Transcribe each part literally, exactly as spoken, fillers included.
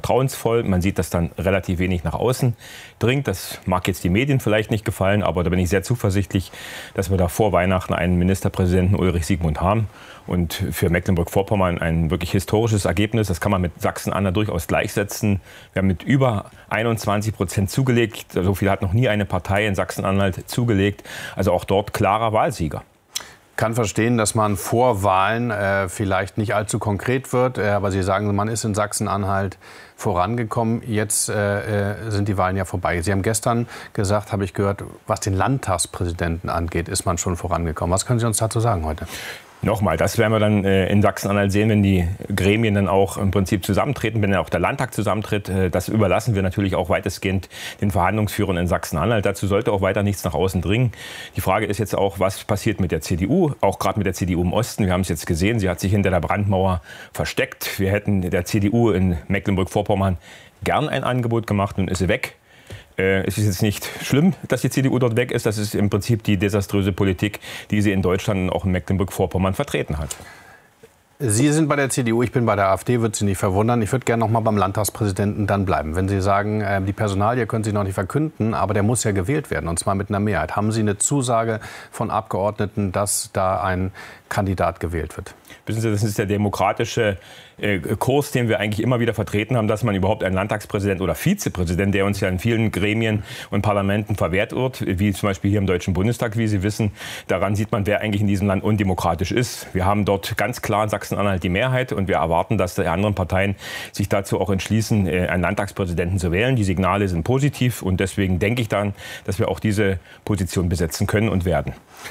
vertrauensvoll. Man sieht, dass dann relativ wenig nach außen dringt. Das mag jetzt die Medien vielleicht nicht gefallen, aber da bin ich sehr zuversichtlich, dass wir da vor Weihnachten einen Ministerpräsidenten Ulrich Siegmund haben. Und für Mecklenburg-Vorpommern ein wirklich historisches Ergebnis. Das kann man mit Sachsen-Anhalt durchaus gleichsetzen. Wir haben mit über einundzwanzig Prozent zugelegt. So viel hat noch nie eine Partei in Sachsen-Anhalt zugelegt. Also auch dort klarer Wahlsieger. Kann verstehen, dass man vor Wahlen äh, vielleicht nicht allzu konkret wird. Äh, aber Sie sagen, man ist in Sachsen-Anhalt vorangekommen. Jetzt äh, äh, sind die Wahlen ja vorbei. Sie haben gestern gesagt, habe ich gehört, was den Landtagspräsidenten angeht, ist man schon vorangekommen. Was können Sie uns dazu sagen heute? Nochmal, das werden wir dann äh, in Sachsen-Anhalt sehen, wenn die Gremien dann auch im Prinzip zusammentreten, wenn dann auch der Landtag zusammentritt. Äh, das überlassen wir natürlich auch weitestgehend den Verhandlungsführern in Sachsen-Anhalt. Dazu sollte auch weiter nichts nach außen dringen. Die Frage ist jetzt auch, was passiert mit der C D U, auch gerade mit der C D U im Osten. Wir haben es jetzt gesehen, sie hat sich hinter der Brandmauer versteckt. Wir hätten der C D U in Mecklenburg-Vorpommern gern ein Angebot gemacht, nun ist sie weg. Es ist jetzt nicht schlimm, dass die C D U dort weg ist. Das ist im Prinzip die desaströse Politik, die sie in Deutschland und auch in Mecklenburg-Vorpommern vertreten hat. Sie sind bei der C D U, ich bin bei der AfD, wird Sie nicht verwundern. Ich würde gerne noch mal beim Landtagspräsidenten dann bleiben. Wenn Sie sagen, die Personalie können Sie noch nicht verkünden, aber der muss ja gewählt werden, und zwar mit einer Mehrheit. Haben Sie eine Zusage von Abgeordneten, dass da ein Kandidat gewählt wird? Wissen Sie, das ist der demokratische äh, Kurs, den wir eigentlich immer wieder vertreten haben, dass man überhaupt einen Landtagspräsident oder Vizepräsident, der uns ja in vielen Gremien und Parlamenten verwehrt wird, wie zum Beispiel hier im Deutschen Bundestag, wie Sie wissen, daran sieht man, wer eigentlich in diesem Land undemokratisch ist. Wir haben dort ganz klar in Sachsen-Anhalt die Mehrheit und wir erwarten, dass die anderen Parteien sich dazu auch entschließen, äh, einen Landtagspräsidenten zu wählen. Die Signale sind positiv und deswegen denke ich dann, dass wir auch diese Position besetzen können und werden.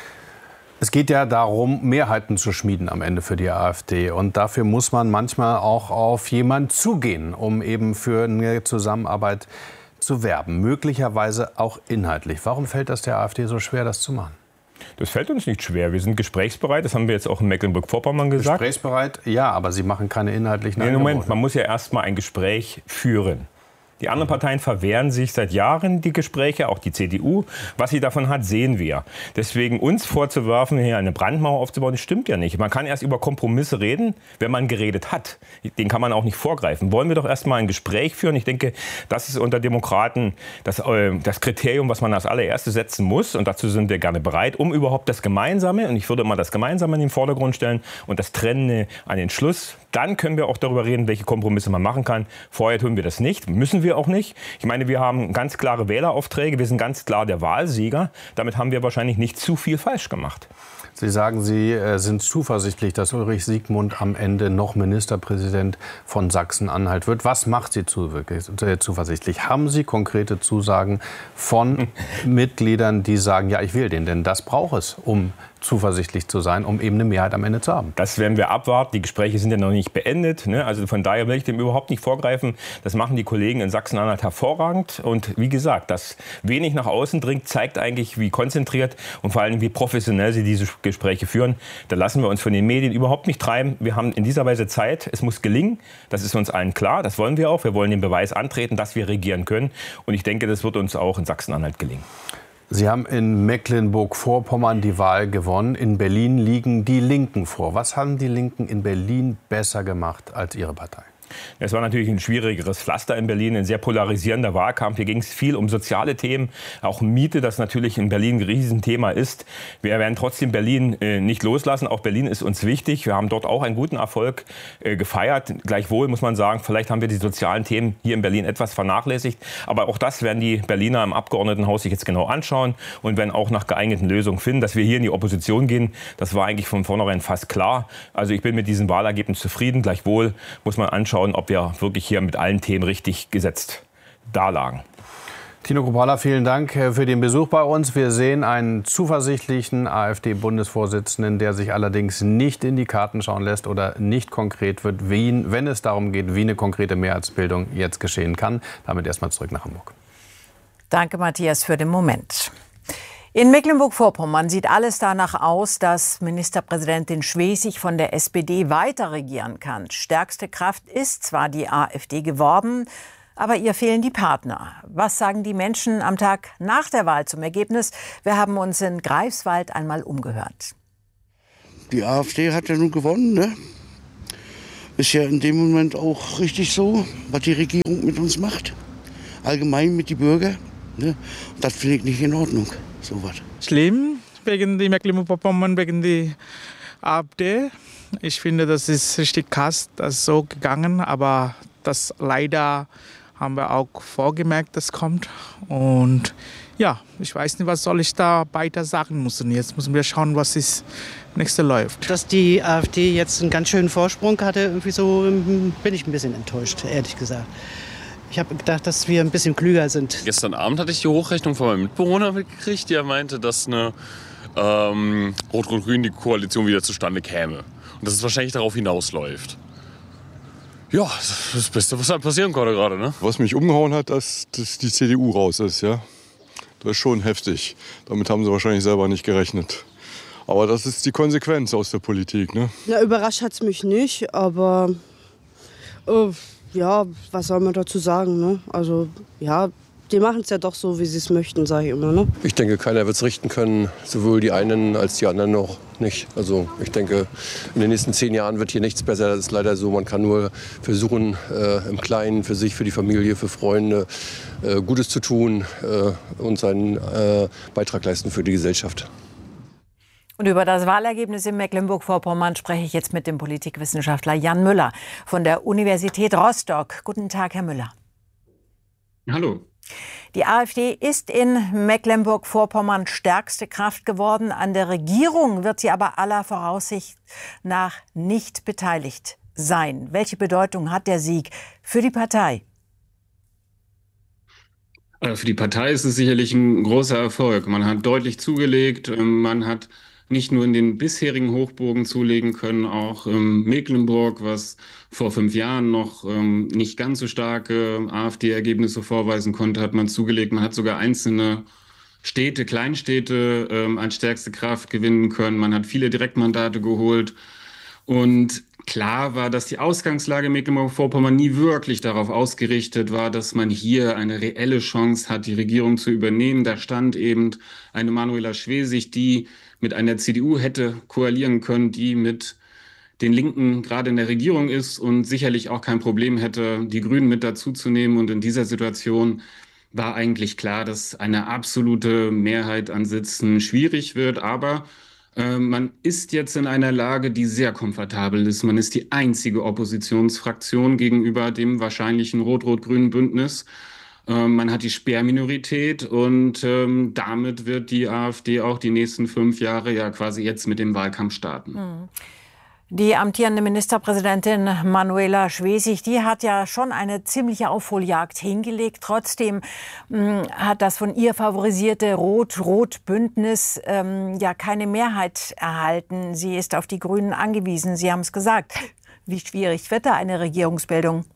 Es geht ja darum, Mehrheiten zu schmieden am Ende für die AfD. Und dafür muss man manchmal auch auf jemanden zugehen, um eben für eine Zusammenarbeit zu werben. Möglicherweise auch inhaltlich. Warum fällt das der AfD so schwer, das zu machen? Das fällt uns nicht schwer. Wir sind gesprächsbereit. Das haben wir jetzt auch in Mecklenburg-Vorpommern gesagt. Gesprächsbereit, ja, aber Sie machen keine inhaltlichen Nee, Angebote. Moment, man muss ja erst mal ein Gespräch führen. Die anderen Parteien verwehren sich seit Jahren die Gespräche, auch die C D U. Was sie davon hat, sehen wir. Deswegen uns vorzuwerfen, hier eine Brandmauer aufzubauen, das stimmt ja nicht. Man kann erst über Kompromisse reden, wenn man geredet hat. Den kann man auch nicht vorgreifen. Wollen wir doch erst mal ein Gespräch führen. Ich denke, das ist unter Demokraten das, äh, das Kriterium, was man als allererstes setzen muss. Und dazu sind wir gerne bereit, um überhaupt das Gemeinsame, und ich würde immer das Gemeinsame in den Vordergrund stellen und das Trennende an den Schluss. Dann können wir auch darüber reden, welche Kompromisse man machen kann. Vorher tun wir das nicht, müssen wir auch nicht. Ich meine, wir haben ganz klare Wähleraufträge, wir sind ganz klar der Wahlsieger. Damit haben wir wahrscheinlich nicht zu viel falsch gemacht. Sie sagen, Sie sind zuversichtlich, dass Ulrich Siegmund am Ende noch Ministerpräsident von Sachsen-Anhalt wird. Was macht Sie zuversichtlich? Haben Sie konkrete Zusagen von Mitgliedern, die sagen, ja, ich will den, denn das braucht es, um zuversichtlich zu sein, um eben eine Mehrheit am Ende zu haben? Das werden wir abwarten. Die Gespräche sind ja noch nicht beendet. Ne? Also von daher will ich dem überhaupt nicht vorgreifen. Das machen die Kollegen in Sachsen-Anhalt hervorragend. Und wie gesagt, dass wenig nach außen dringt, zeigt eigentlich, wie konzentriert und vor allem, wie professionell sie diese Gespräche führen. Da lassen wir uns von den Medien überhaupt nicht treiben. Wir haben in dieser Weise Zeit. Es muss gelingen. Das ist uns allen klar. Das wollen wir auch. Wir wollen den Beweis antreten, dass wir regieren können. Und ich denke, das wird uns auch in Sachsen-Anhalt gelingen. Sie haben in Mecklenburg-Vorpommern die Wahl gewonnen. In Berlin liegen die Linken vor. Was haben die Linken in Berlin besser gemacht als Ihre Partei? Es war natürlich ein schwierigeres Pflaster in Berlin, ein sehr polarisierender Wahlkampf. Hier ging es viel um soziale Themen, auch Miete, das natürlich in Berlin ein Riesenthema ist. Wir werden trotzdem Berlin äh, nicht loslassen. Auch Berlin ist uns wichtig. Wir haben dort auch einen guten Erfolg äh, gefeiert. Gleichwohl muss man sagen, vielleicht haben wir die sozialen Themen hier in Berlin etwas vernachlässigt. Aber auch das werden die Berliner im Abgeordnetenhaus sich jetzt genau anschauen und werden auch nach geeigneten Lösungen finden. Dass wir hier in die Opposition gehen, das war eigentlich von vornherein fast klar. Also ich bin mit diesem Wahlergebnis zufrieden. Gleichwohl muss man anschauen, ob wir wirklich hier mit allen Themen richtig gesetzt dalagen. Tino Kruppalla, vielen Dank für den Besuch bei uns. Wir sehen einen zuversichtlichen AfD-Bundesvorsitzenden, der sich allerdings nicht in die Karten schauen lässt oder nicht konkret wird, wie, wenn es darum geht, wie eine konkrete Mehrheitsbildung jetzt geschehen kann. Damit erstmal zurück nach Hamburg. Danke, Matthias, für den Moment. In Mecklenburg-Vorpommern sieht alles danach aus, dass Ministerpräsidentin Schwesig von der S P D weiter regieren kann. Stärkste Kraft ist zwar die AfD geworden, aber ihr fehlen die Partner. Was sagen die Menschen am Tag nach der Wahl zum Ergebnis? Wir haben uns in Greifswald einmal umgehört. Die AfD hat ja nun gewonnen, ne? Ist ja in dem Moment auch richtig so, was die Regierung mit uns macht. Allgemein mit den Bürgern. Ne? Das finde ich nicht in Ordnung, sowas. Schlimm wegen die Mecklenburg-Vorpommern, wegen die AfD. Ich finde, das ist richtig krass, das ist so gegangen, aber das leider haben wir auch vorgemerkt, das kommt. Und ja, ich weiß nicht, was soll ich da weiter sagen müssen. Jetzt müssen wir schauen, was das nächste läuft. Dass die AfD jetzt einen ganz schönen Vorsprung hatte, irgendwie so, bin ich ein bisschen enttäuscht, ehrlich gesagt. Ich habe gedacht, dass wir ein bisschen klüger sind. Gestern Abend hatte ich die Hochrechnung von meinem Mitbewohner mitgekriegt, der meinte, dass eine ähm, Rot-Rot-Grün die Koalition wieder zustande käme. Und dass es wahrscheinlich darauf hinausläuft. Ja, das ist das Beste, was halt passieren konnte gerade, ne? Was mich umgehauen hat, dass, dass die C D U raus ist, ja. Das ist schon heftig. Damit haben sie wahrscheinlich selber nicht gerechnet. Aber das ist die Konsequenz aus der Politik, ne? Na, überrascht hat es mich nicht, aber äh, ja, was soll man dazu sagen, ne? Also, ja, die machen es ja doch so, wie sie es möchten, sage ich immer, ne? Ich denke, keiner wird es richten können, sowohl die einen als die anderen noch nicht. Also ich denke, in den nächsten zehn Jahren wird hier nichts besser. Das ist leider so. Man kann nur versuchen, äh, im Kleinen für sich, für die Familie, für Freunde äh, Gutes zu tun äh, und seinen äh, Beitrag leisten für die Gesellschaft. Und über das Wahlergebnis in Mecklenburg-Vorpommern spreche ich jetzt mit dem Politikwissenschaftler Jan Müller von der Universität Rostock. Guten Tag, Herr Müller. Hallo. Die AfD ist in Mecklenburg-Vorpommern stärkste Kraft geworden. An der Regierung wird sie aber aller Voraussicht nach nicht beteiligt sein. Welche Bedeutung hat der Sieg für die Partei? Für die Partei ist es sicherlich ein großer Erfolg. Man hat deutlich zugelegt, man hat nicht nur in den bisherigen Hochburgen zulegen können, auch ähm, Mecklenburg, was vor fünf Jahren noch ähm, nicht ganz so starke AfD-Ergebnisse vorweisen konnte, hat man zugelegt. Man hat sogar einzelne Städte, Kleinstädte ähm, als stärkste Kraft gewinnen können. Man hat viele Direktmandate geholt. Und klar war, dass die Ausgangslage Mecklenburg-Vorpommern nie wirklich darauf ausgerichtet war, dass man hier eine reelle Chance hat, die Regierung zu übernehmen. Da stand eben eine Manuela Schwesig, die mit einer C D U hätte koalieren können, die mit den Linken gerade in der Regierung ist und sicherlich auch kein Problem hätte, die Grünen mit dazuzunehmen. Und in dieser Situation war eigentlich klar, dass eine absolute Mehrheit an Sitzen schwierig wird. Aber äh, man ist jetzt in einer Lage, die sehr komfortabel ist. Man ist die einzige Oppositionsfraktion gegenüber dem wahrscheinlichen rot-rot-grünen Bündnis. Man hat die Sperrminorität und ähm, damit wird die AfD auch die nächsten fünf Jahre ja quasi jetzt mit dem Wahlkampf starten. Die amtierende Ministerpräsidentin Manuela Schwesig, die hat ja schon eine ziemliche Aufholjagd hingelegt. Trotzdem mh, hat das von ihr favorisierte Rot-Rot-Bündnis ähm, ja keine Mehrheit erhalten. Sie ist auf die Grünen angewiesen. Sie haben es gesagt. Wie schwierig wird da eine Regierungsbildung?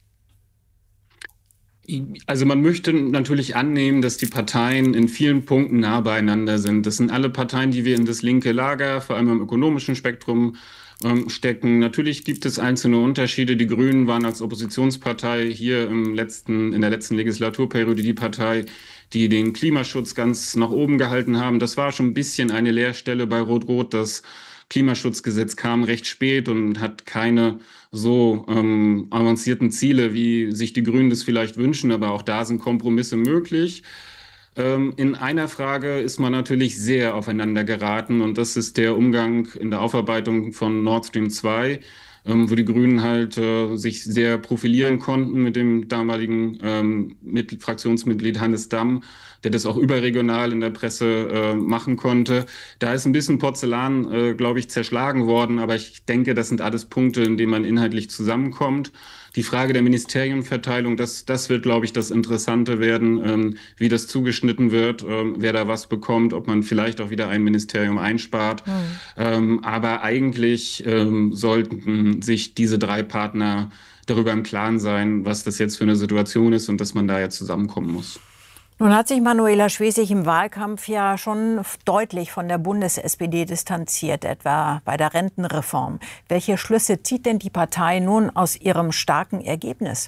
Also man möchte natürlich annehmen, dass die Parteien in vielen Punkten nah beieinander sind. Das sind alle Parteien, die wir in das linke Lager, vor allem im ökonomischen Spektrum, ähm, stecken. Natürlich gibt es einzelne Unterschiede. Die Grünen waren als Oppositionspartei hier im letzten, in der letzten Legislaturperiode die Partei, die den Klimaschutz ganz nach oben gehalten haben. Das war schon ein bisschen eine Leerstelle bei Rot-Rot. Das Klimaschutzgesetz kam recht spät und hat keine so ähm, avancierten Ziele, wie sich die Grünen das vielleicht wünschen. Aber auch da sind Kompromisse möglich. Ähm, in einer Frage ist man natürlich sehr aufeinander geraten. Und das ist der Umgang in der Aufarbeitung von Nord Stream zwei, ähm, wo die Grünen halt äh, sich sehr profilieren konnten mit dem damaligen ähm, Mitglied, Fraktionsmitglied Hannes Damm, der das auch überregional in der Presse äh, machen konnte. Da ist ein bisschen Porzellan, äh, glaube ich, zerschlagen worden. Aber ich denke, das sind alles Punkte, in denen man inhaltlich zusammenkommt. Die Frage der Ministerienverteilung, das, das wird, glaube ich, das Interessante werden, ähm, wie das zugeschnitten wird, ähm, wer da was bekommt, ob man vielleicht auch wieder ein Ministerium einspart. Mhm. Ähm, aber eigentlich ähm, sollten sich diese drei Partner darüber im Klaren sein, was das jetzt für eine Situation ist und dass man da jetzt zusammenkommen muss. Nun hat sich Manuela Schwesig im Wahlkampf ja schon deutlich von der Bundes-S P D distanziert, etwa bei der Rentenreform. Welche Schlüsse zieht denn die Partei nun aus ihrem starken Ergebnis?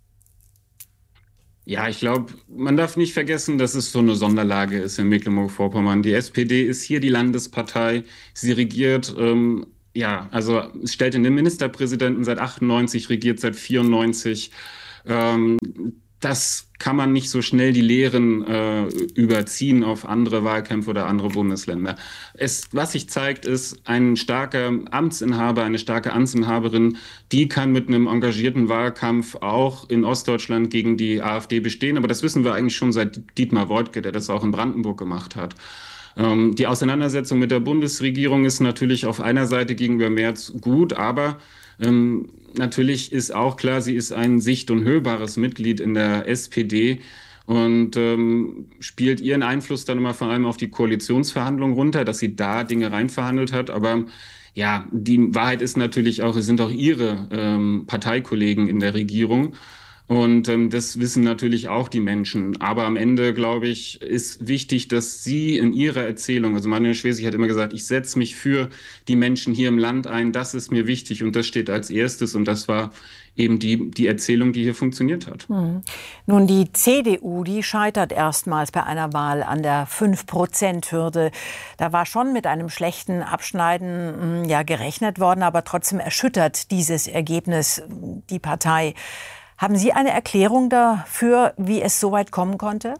Ja, ich glaube, man darf nicht vergessen, dass es so eine Sonderlage ist in Mecklenburg-Vorpommern. Die S P D ist hier die Landespartei. Sie regiert ähm, ja, also es stellt den Ministerpräsidenten seit achtundneunzig, regiert seit vierundneunzig. Ähm, das kann man nicht so schnell die Lehren äh, überziehen auf andere Wahlkämpfe oder andere Bundesländer. Es, was sich zeigt, ist, ein starker Amtsinhaber, eine starke Amtsinhaberin, die kann mit einem engagierten Wahlkampf auch in Ostdeutschland gegen die AfD bestehen. Aber das wissen wir eigentlich schon seit Dietmar Woidke, der das auch in Brandenburg gemacht hat. Ähm, die Auseinandersetzung mit der Bundesregierung ist natürlich auf einer Seite gegenüber Merz gut, aber ähm, natürlich ist auch klar, sie ist ein sicht- und hörbares Mitglied in der S P D und ähm, spielt ihren Einfluss dann immer vor allem auf die Koalitionsverhandlungen runter, dass sie da Dinge reinverhandelt hat. Aber ja, die Wahrheit ist natürlich auch, es sind auch ihre ähm, Parteikollegen in der Regierung. Und ähm, das wissen natürlich auch die Menschen. Aber am Ende, glaube ich, ist wichtig, dass sie in ihrer Erzählung, also Manuel Schwesig hat immer gesagt, ich setze mich für die Menschen hier im Land ein, das ist mir wichtig und das steht als erstes. Und das war eben die, die Erzählung, die hier funktioniert hat. Hm. Nun, die C D U, die scheitert erstmals bei einer Wahl an der fünf Prozent Hürde. Da war schon mit einem schlechten Abschneiden ja, gerechnet worden, aber trotzdem erschüttert dieses Ergebnis die Partei. Haben Sie eine Erklärung dafür, wie es so weit kommen konnte?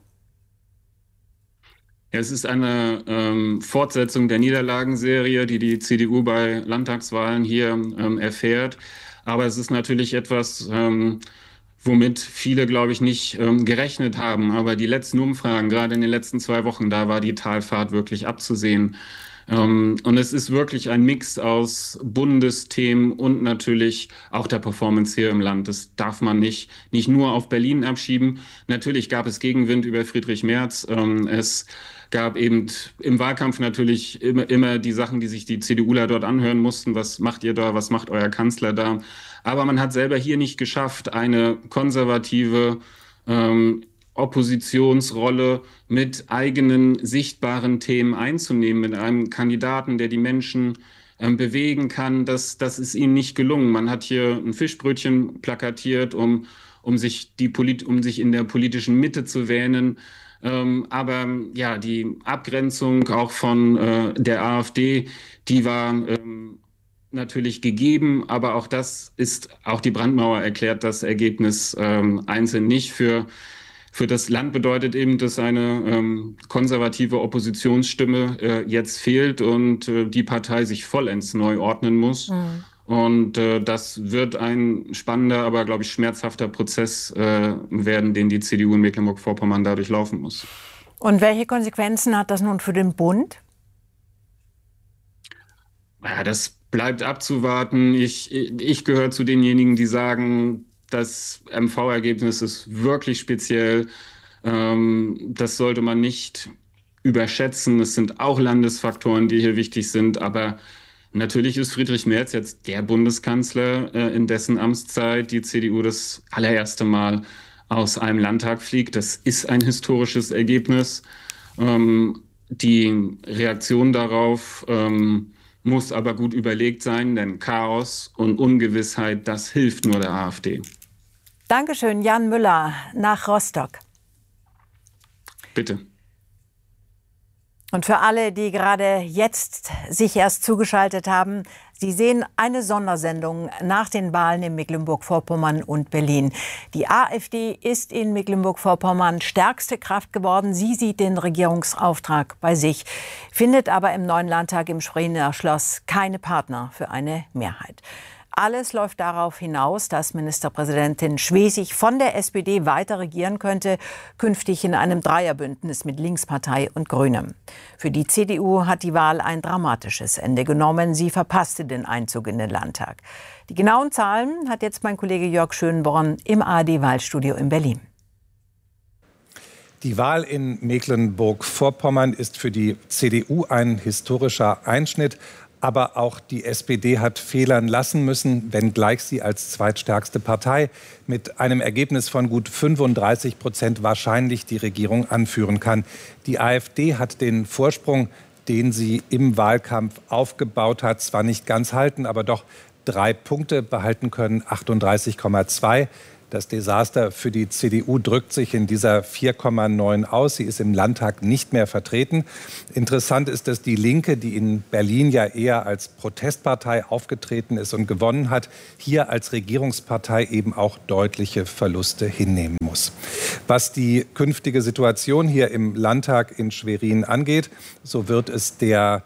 Ja, es ist eine ähm, Fortsetzung der Niederlagenserie, die die C D U bei Landtagswahlen hier ähm, erfährt. Aber es ist natürlich etwas, ähm, womit viele, glaube ich, nicht ähm, gerechnet haben. Aber die letzten Umfragen, gerade in den letzten zwei Wochen, da war die Talfahrt wirklich abzusehen. Um, und es ist wirklich ein Mix aus Bundesthemen und natürlich auch der Performance hier im Land. Das darf man nicht, nicht nur auf Berlin abschieben. Natürlich gab es Gegenwind über Friedrich Merz. Um, es gab eben im Wahlkampf natürlich immer, immer die Sachen, die sich die CDUler dort anhören mussten. Was macht ihr da? Was macht euer Kanzler da? Aber man hat selber hier nicht geschafft, eine konservative ähm, Oppositionsrolle mit eigenen sichtbaren Themen einzunehmen, mit einem Kandidaten, der die Menschen ähm, bewegen kann. Das, das ist ihnen nicht gelungen. Man hat hier ein Fischbrötchen plakatiert, um, um, sich, die Polit um sich in der politischen Mitte zu wähnen. Ähm, aber ja, die Abgrenzung auch von äh, der AfD, die war ähm, natürlich gegeben, aber auch das ist, auch die Brandmauer erklärt das Ergebnis ähm, einzeln nicht. Für Für das Land bedeutet eben, dass eine ähm, konservative Oppositionsstimme äh, jetzt fehlt und äh, die Partei sich vollends neu ordnen muss. Mhm. Und äh, das wird ein spannender, aber, glaube ich, schmerzhafter Prozess äh, werden, den die C D U in Mecklenburg-Vorpommern dadurch laufen muss. Und welche Konsequenzen hat das nun für den Bund? Ja, das bleibt abzuwarten. Ich, ich gehöre zu denjenigen, die sagen, das M V-Ergebnis ist wirklich speziell. Ähm, das sollte man nicht überschätzen. Es sind auch Landesfaktoren, die hier wichtig sind. Aber natürlich ist Friedrich Merz jetzt der Bundeskanzler, äh, in dessen Amtszeit die C D U das allererste Mal aus einem Landtag fliegt. Das ist ein historisches Ergebnis. Ähm, die Reaktion darauf ähm, muss aber gut überlegt sein, denn Chaos und Ungewissheit, das hilft nur der AfD. Dankeschön, Jan Müller nach Rostock. Bitte. Und für alle, die gerade jetzt sich erst zugeschaltet haben, Sie sehen eine Sondersendung nach den Wahlen in Mecklenburg-Vorpommern und Berlin. Die AfD ist in Mecklenburg-Vorpommern stärkste Kraft geworden. Sie sieht den Regierungsauftrag bei sich, findet aber im neuen Landtag im Spreener Schloss keine Partner für eine Mehrheit. Alles läuft darauf hinaus, dass Ministerpräsidentin Schwesig von der S P D weiter regieren könnte, künftig in einem Dreierbündnis mit Linkspartei und Grünem. Für die C D U hat die Wahl ein dramatisches Ende genommen. Sie verpasste den Einzug in den Landtag. Die genauen Zahlen hat jetzt mein Kollege Jörg Schönborn im A R D-Wahlstudio in Berlin. Die Wahl in Mecklenburg-Vorpommern ist für die C D U ein historischer Einschnitt. Aber auch die S P D hat federn lassen müssen, wenngleich sie als zweitstärkste Partei mit einem Ergebnis von gut fünfunddreißig Prozent wahrscheinlich die Regierung anführen kann. Die AfD hat den Vorsprung, den sie im Wahlkampf aufgebaut hat, zwar nicht ganz halten, aber doch drei Punkte behalten können, achtunddreißig Komma zwei. Das Desaster für die C D U drückt sich in dieser vier Komma neun aus. Sie ist im Landtag nicht mehr vertreten. Interessant ist, dass die Linke, die in Berlin ja eher als Protestpartei aufgetreten ist und gewonnen hat, hier als Regierungspartei eben auch deutliche Verluste hinnehmen muss. Was die künftige Situation hier im Landtag in Schwerin angeht, so wird es der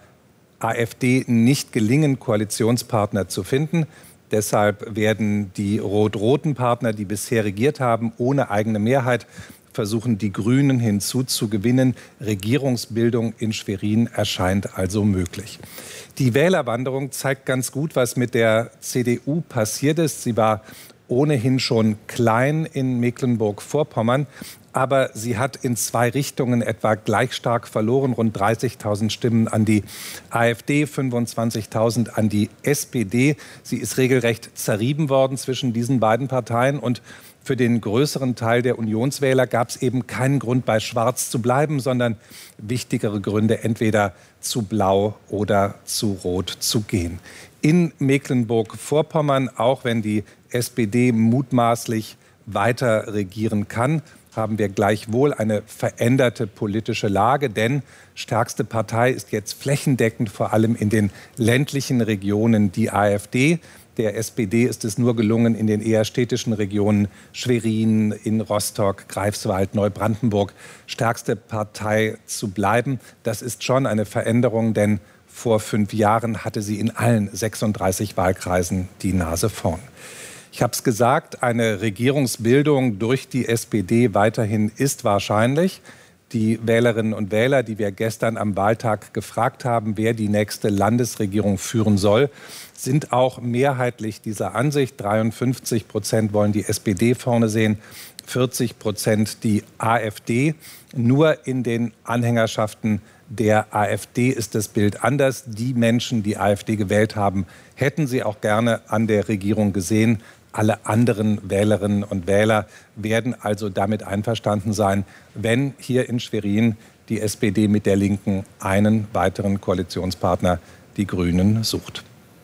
AfD nicht gelingen, Koalitionspartner zu finden. Deshalb werden die rot-roten Partner, die bisher regiert haben, ohne eigene Mehrheit versuchen, die Grünen hinzuzugewinnen. Regierungsbildung in Schwerin erscheint also möglich. Die Wählerwanderung zeigt ganz gut, was mit der C D U passiert ist. Sie war ohnehin schon klein in Mecklenburg-Vorpommern, aber sie hat in zwei Richtungen etwa gleich stark verloren. Rund dreißigtausend Stimmen an die AfD, fünfundzwanzigtausend an die S P D. Sie ist regelrecht zerrieben worden zwischen diesen beiden Parteien. Und für den größeren Teil der Unionswähler gab es eben keinen Grund, bei Schwarz zu bleiben, sondern wichtigere Gründe, entweder zu Blau oder zu Rot zu gehen. In Mecklenburg-Vorpommern, auch wenn die S P D mutmaßlich weiter regieren kann, haben wir gleichwohl eine veränderte politische Lage, denn stärkste Partei ist jetzt flächendeckend, vor allem in den ländlichen Regionen, die AfD. Der S P D ist es nur gelungen, in den eher städtischen Regionen Schwerin, in Rostock, Greifswald, Neubrandenburg stärkste Partei zu bleiben. Das ist schon eine Veränderung, denn vor fünf Jahren hatte sie in allen sechsunddreißig Wahlkreisen die Nase vorn. Ich habe es gesagt, eine Regierungsbildung durch die S P D weiterhin ist wahrscheinlich. Die Wählerinnen und Wähler, die wir gestern am Wahltag gefragt haben, wer die nächste Landesregierung führen soll, sind auch mehrheitlich dieser Ansicht. dreiundfünfzig Prozent wollen die S P D vorne sehen, vierzig Prozent die AfD. Nur in den Anhängerschaften der AfD ist das Bild anders. Die Menschen, die AfD gewählt haben, hätten sie auch gerne an der Regierung gesehen. Alle anderen Wählerinnen und Wähler werden also damit einverstanden sein, wenn hier in Schwerin die S P D mit der Linken einen weiteren Koalitionspartner, die Grünen, sucht.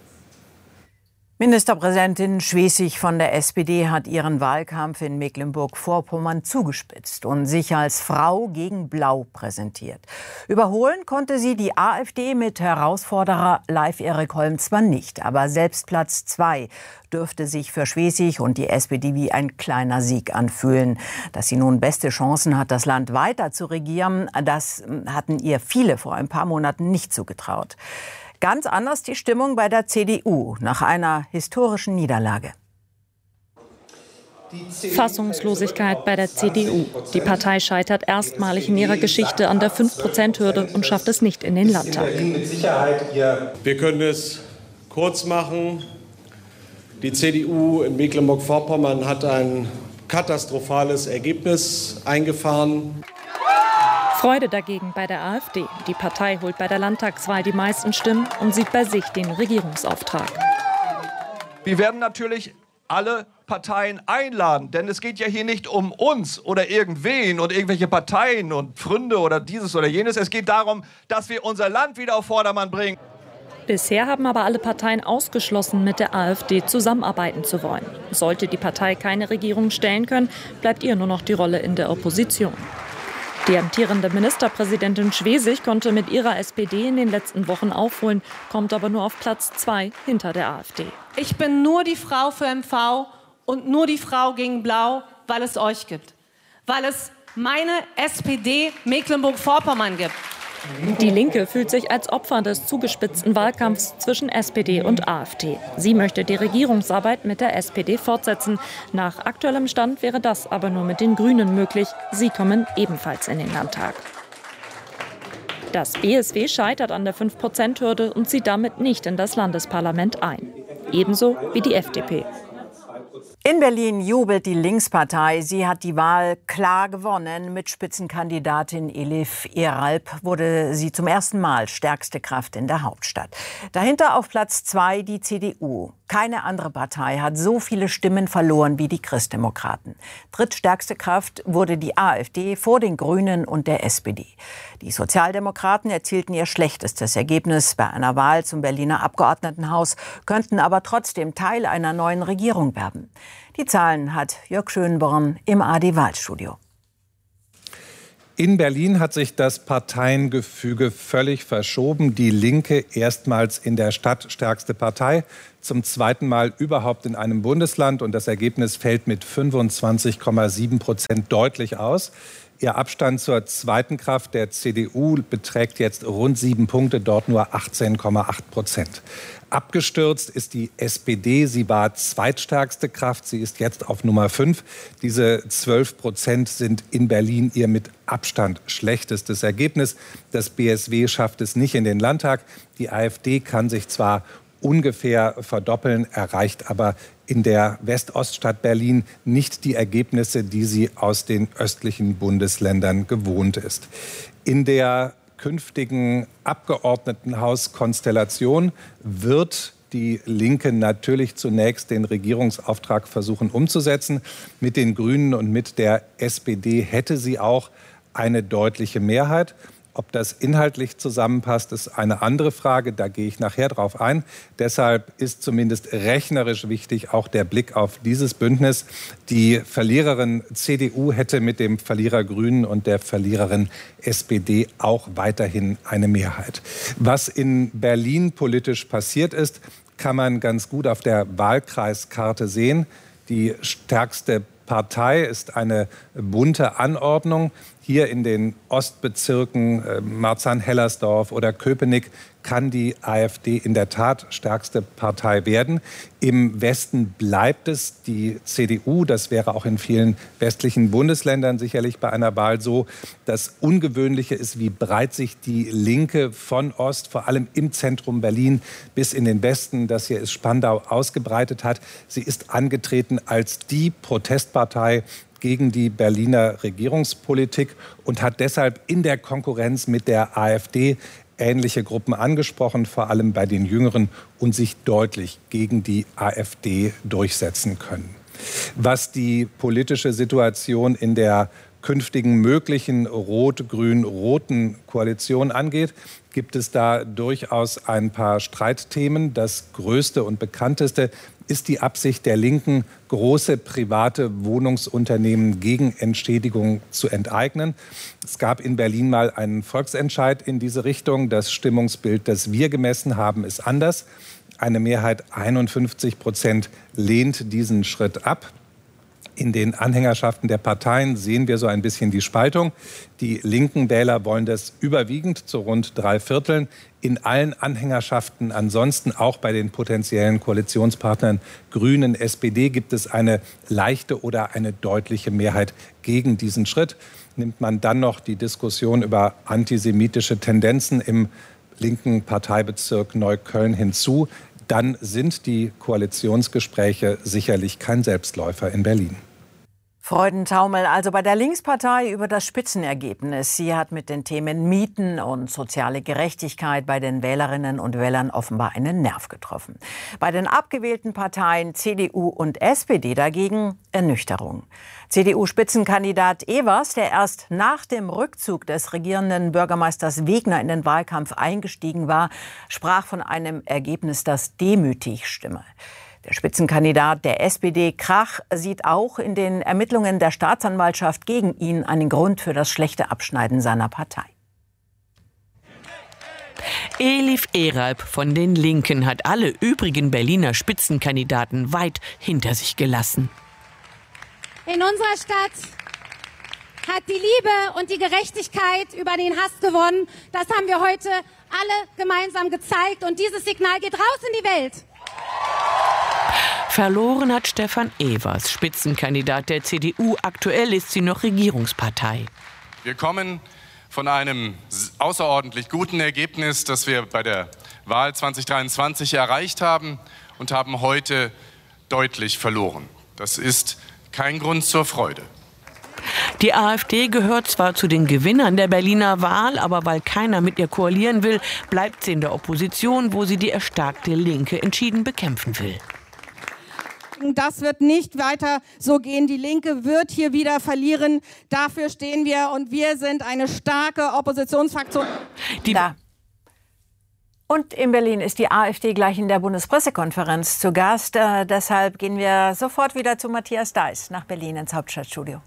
Ministerpräsidentin Schwesig von der S P D hat ihren Wahlkampf in Mecklenburg-Vorpommern zugespitzt und sich als Frau gegen Blau präsentiert. Überholen konnte sie die AfD mit Herausforderer Leif Erik Holm zwar nicht, aber selbst Platz zwei dürfte sich für Schwesig und die S P D wie ein kleiner Sieg anfühlen. Dass sie nun beste Chancen hat, das Land weiter zu regieren, das hatten ihr viele vor ein paar Monaten nicht zugetraut. Ganz anders die Stimmung bei der C D U nach einer historischen Niederlage. Fassungslosigkeit bei der C D U. Die Partei scheitert erstmalig in ihrer Geschichte an der fünf Prozent Hürde und schafft es nicht in den Landtag. Wir können es kurz machen. Die C D U in Mecklenburg-Vorpommern hat ein katastrophales Ergebnis eingefahren. Freude dagegen bei der AfD. Die Partei holt bei der Landtagswahl die meisten Stimmen und sieht bei sich den Regierungsauftrag. Wir werden natürlich alle Parteien einladen, denn es geht ja hier nicht um uns oder irgendwen und irgendwelche Parteien und Freunde oder dieses oder jenes. Es geht darum, dass wir unser Land wieder auf Vordermann bringen. Bisher haben aber alle Parteien ausgeschlossen, mit der AfD zusammenarbeiten zu wollen. Sollte die Partei keine Regierung stellen können, bleibt ihr nur noch die Rolle in der Opposition. Die amtierende Ministerpräsidentin Schwesig konnte mit ihrer S P D in den letzten Wochen aufholen, kommt aber nur auf Platz zwei hinter der AfD. Ich bin nur die Frau für M V und nur die Frau gegen Blau, weil es euch gibt. Weil es meine S P D Mecklenburg-Vorpommern gibt. Die Linke fühlt sich als Opfer des zugespitzten Wahlkampfs zwischen S P D und AfD. Sie möchte die Regierungsarbeit mit der S P D fortsetzen. Nach aktuellem Stand wäre das aber nur mit den Grünen möglich. Sie kommen ebenfalls in den Landtag. Das B S W scheitert an der fünf Prozent Hürde und zieht damit nicht in das Landesparlament ein. Ebenso wie die F D P. In Berlin jubelt die Linkspartei. Sie hat die Wahl klar gewonnen. Mit Spitzenkandidatin Elif Eralp wurde sie zum ersten Mal stärkste Kraft in der Hauptstadt. Dahinter auf Platz zwei die C D U. Keine andere Partei hat so viele Stimmen verloren wie die Christdemokraten. Drittstärkste Kraft wurde die AfD vor den Grünen und der S P D. Die Sozialdemokraten erzielten ihr schlechtestes Ergebnis bei einer Wahl zum Berliner Abgeordnetenhaus, könnten aber trotzdem Teil einer neuen Regierung werden. Die Zahlen hat Jörg Schönborn im A R D-Wahlstudio. In Berlin hat sich das Parteiengefüge völlig verschoben. Die Linke erstmals in der Stadt stärkste Partei, zum zweiten Mal überhaupt in einem Bundesland. Und das Ergebnis fällt mit fünfundzwanzig Komma sieben Prozent deutlich aus. Ihr Abstand zur zweiten Kraft, der C D U, beträgt jetzt rund sieben Punkte, dort nur achtzehn Komma acht Prozent. Abgestürzt ist die S P D. Sie war zweitstärkste Kraft. Sie ist jetzt auf Nummer fünf. Diese zwölf Prozent sind in Berlin ihr mit Abstand schlechtestes Ergebnis. Das B S W schafft es nicht in den Landtag. Die AfD kann sich zwar ungefähr verdoppeln, erreicht aber in der Westoststadt Berlin nicht die Ergebnisse, die sie aus den östlichen Bundesländern gewohnt ist. In der künftigen Abgeordnetenhauskonstellation wird die Linke natürlich zunächst den Regierungsauftrag versuchen umzusetzen. Mit den Grünen und mit der S P D hätte sie auch eine deutliche Mehrheit. Ob das inhaltlich zusammenpasst, ist eine andere Frage. Da gehe ich nachher drauf ein. Deshalb ist zumindest rechnerisch wichtig auch der Blick auf dieses Bündnis. Die Verliererin C D U hätte mit dem Verlierer Grünen und der Verliererin S P D auch weiterhin eine Mehrheit. Was in Berlin politisch passiert ist, kann man ganz gut auf der Wahlkreiskarte sehen. Die stärkste Partei ist eine bunte Anordnung. Hier in den Ostbezirken äh, Marzahn-Hellersdorf oder Köpenick kann die AfD in der Tat stärkste Partei werden. Im Westen bleibt es die C D U. Das wäre auch in vielen westlichen Bundesländern sicherlich bei einer Wahl so. Das Ungewöhnliche ist, wie breit sich die Linke von Ost, vor allem im Zentrum Berlin, bis in den Westen, das hier ist Spandau, ausgebreitet hat. Sie ist angetreten als die Protestpartei gegen die Berliner Regierungspolitik und hat deshalb in der Konkurrenz mit der AfD ähnliche Gruppen angesprochen, vor allem bei den Jüngeren, und sich deutlich gegen die AfD durchsetzen können. Was die politische Situation in der künftigen möglichen rot-grün-roten Koalition angeht, gibt es da durchaus ein paar Streitthemen. Das größte und bekannteste ist die Absicht der Linken, große private Wohnungsunternehmen gegen Entschädigung zu enteignen. Es gab in Berlin mal einen Volksentscheid in diese Richtung. Das Stimmungsbild, das wir gemessen haben, ist anders. Eine Mehrheit, einundfünfzig Prozent, lehnt diesen Schritt ab. In den Anhängerschaften der Parteien sehen wir so ein bisschen die Spaltung. Die linken Wähler wollen das überwiegend zu rund drei Vierteln. In allen Anhängerschaften ansonsten, auch bei den potenziellen Koalitionspartnern Grünen, S P D, gibt es eine leichte oder eine deutliche Mehrheit gegen diesen Schritt. Nimmt man dann noch die Diskussion über antisemitische Tendenzen im linken Parteibezirk Neukölln hinzu, dann sind die Koalitionsgespräche sicherlich kein Selbstläufer in Berlin. Freudentaumel also bei der Linkspartei über das Spitzenergebnis. Sie hat mit den Themen Mieten und soziale Gerechtigkeit bei den Wählerinnen und Wählern offenbar einen Nerv getroffen. Bei den abgewählten Parteien C D U und S P D dagegen Ernüchterung. C D U-Spitzenkandidat Evers, der erst nach dem Rückzug des regierenden Bürgermeisters Wegner in den Wahlkampf eingestiegen war, sprach von einem Ergebnis, das demütig stimme. Der Spitzenkandidat der S P D, Krach, sieht auch in den Ermittlungen der Staatsanwaltschaft gegen ihn einen Grund für das schlechte Abschneiden seiner Partei. Elif Eralp von den Linken hat alle übrigen Berliner Spitzenkandidaten weit hinter sich gelassen. In unserer Stadt hat die Liebe und die Gerechtigkeit über den Hass gewonnen. Das haben wir heute alle gemeinsam gezeigt. Und dieses Signal geht raus in die Welt. Verloren hat Stefan Evers, Spitzenkandidat der C D U. Aktuell ist sie noch Regierungspartei. Wir kommen von einem außerordentlich guten Ergebnis, das wir bei der Wahl zwanzig dreiundzwanzig erreicht haben, und haben heute deutlich verloren. Das ist kein Grund zur Freude. Die AfD gehört zwar zu den Gewinnern der Berliner Wahl, aber weil keiner mit ihr koalieren will, bleibt sie in der Opposition, wo sie die erstarkte Linke entschieden bekämpfen will. Das wird nicht weiter so gehen. Die Linke wird hier wieder verlieren. Dafür stehen wir und wir sind eine starke Oppositionsfraktion. Die da. Und in Berlin ist die AfD gleich in der Bundespressekonferenz zu Gast. Äh, deshalb gehen wir sofort wieder zu Matthias Deiß nach Berlin ins Hauptstadtstudio.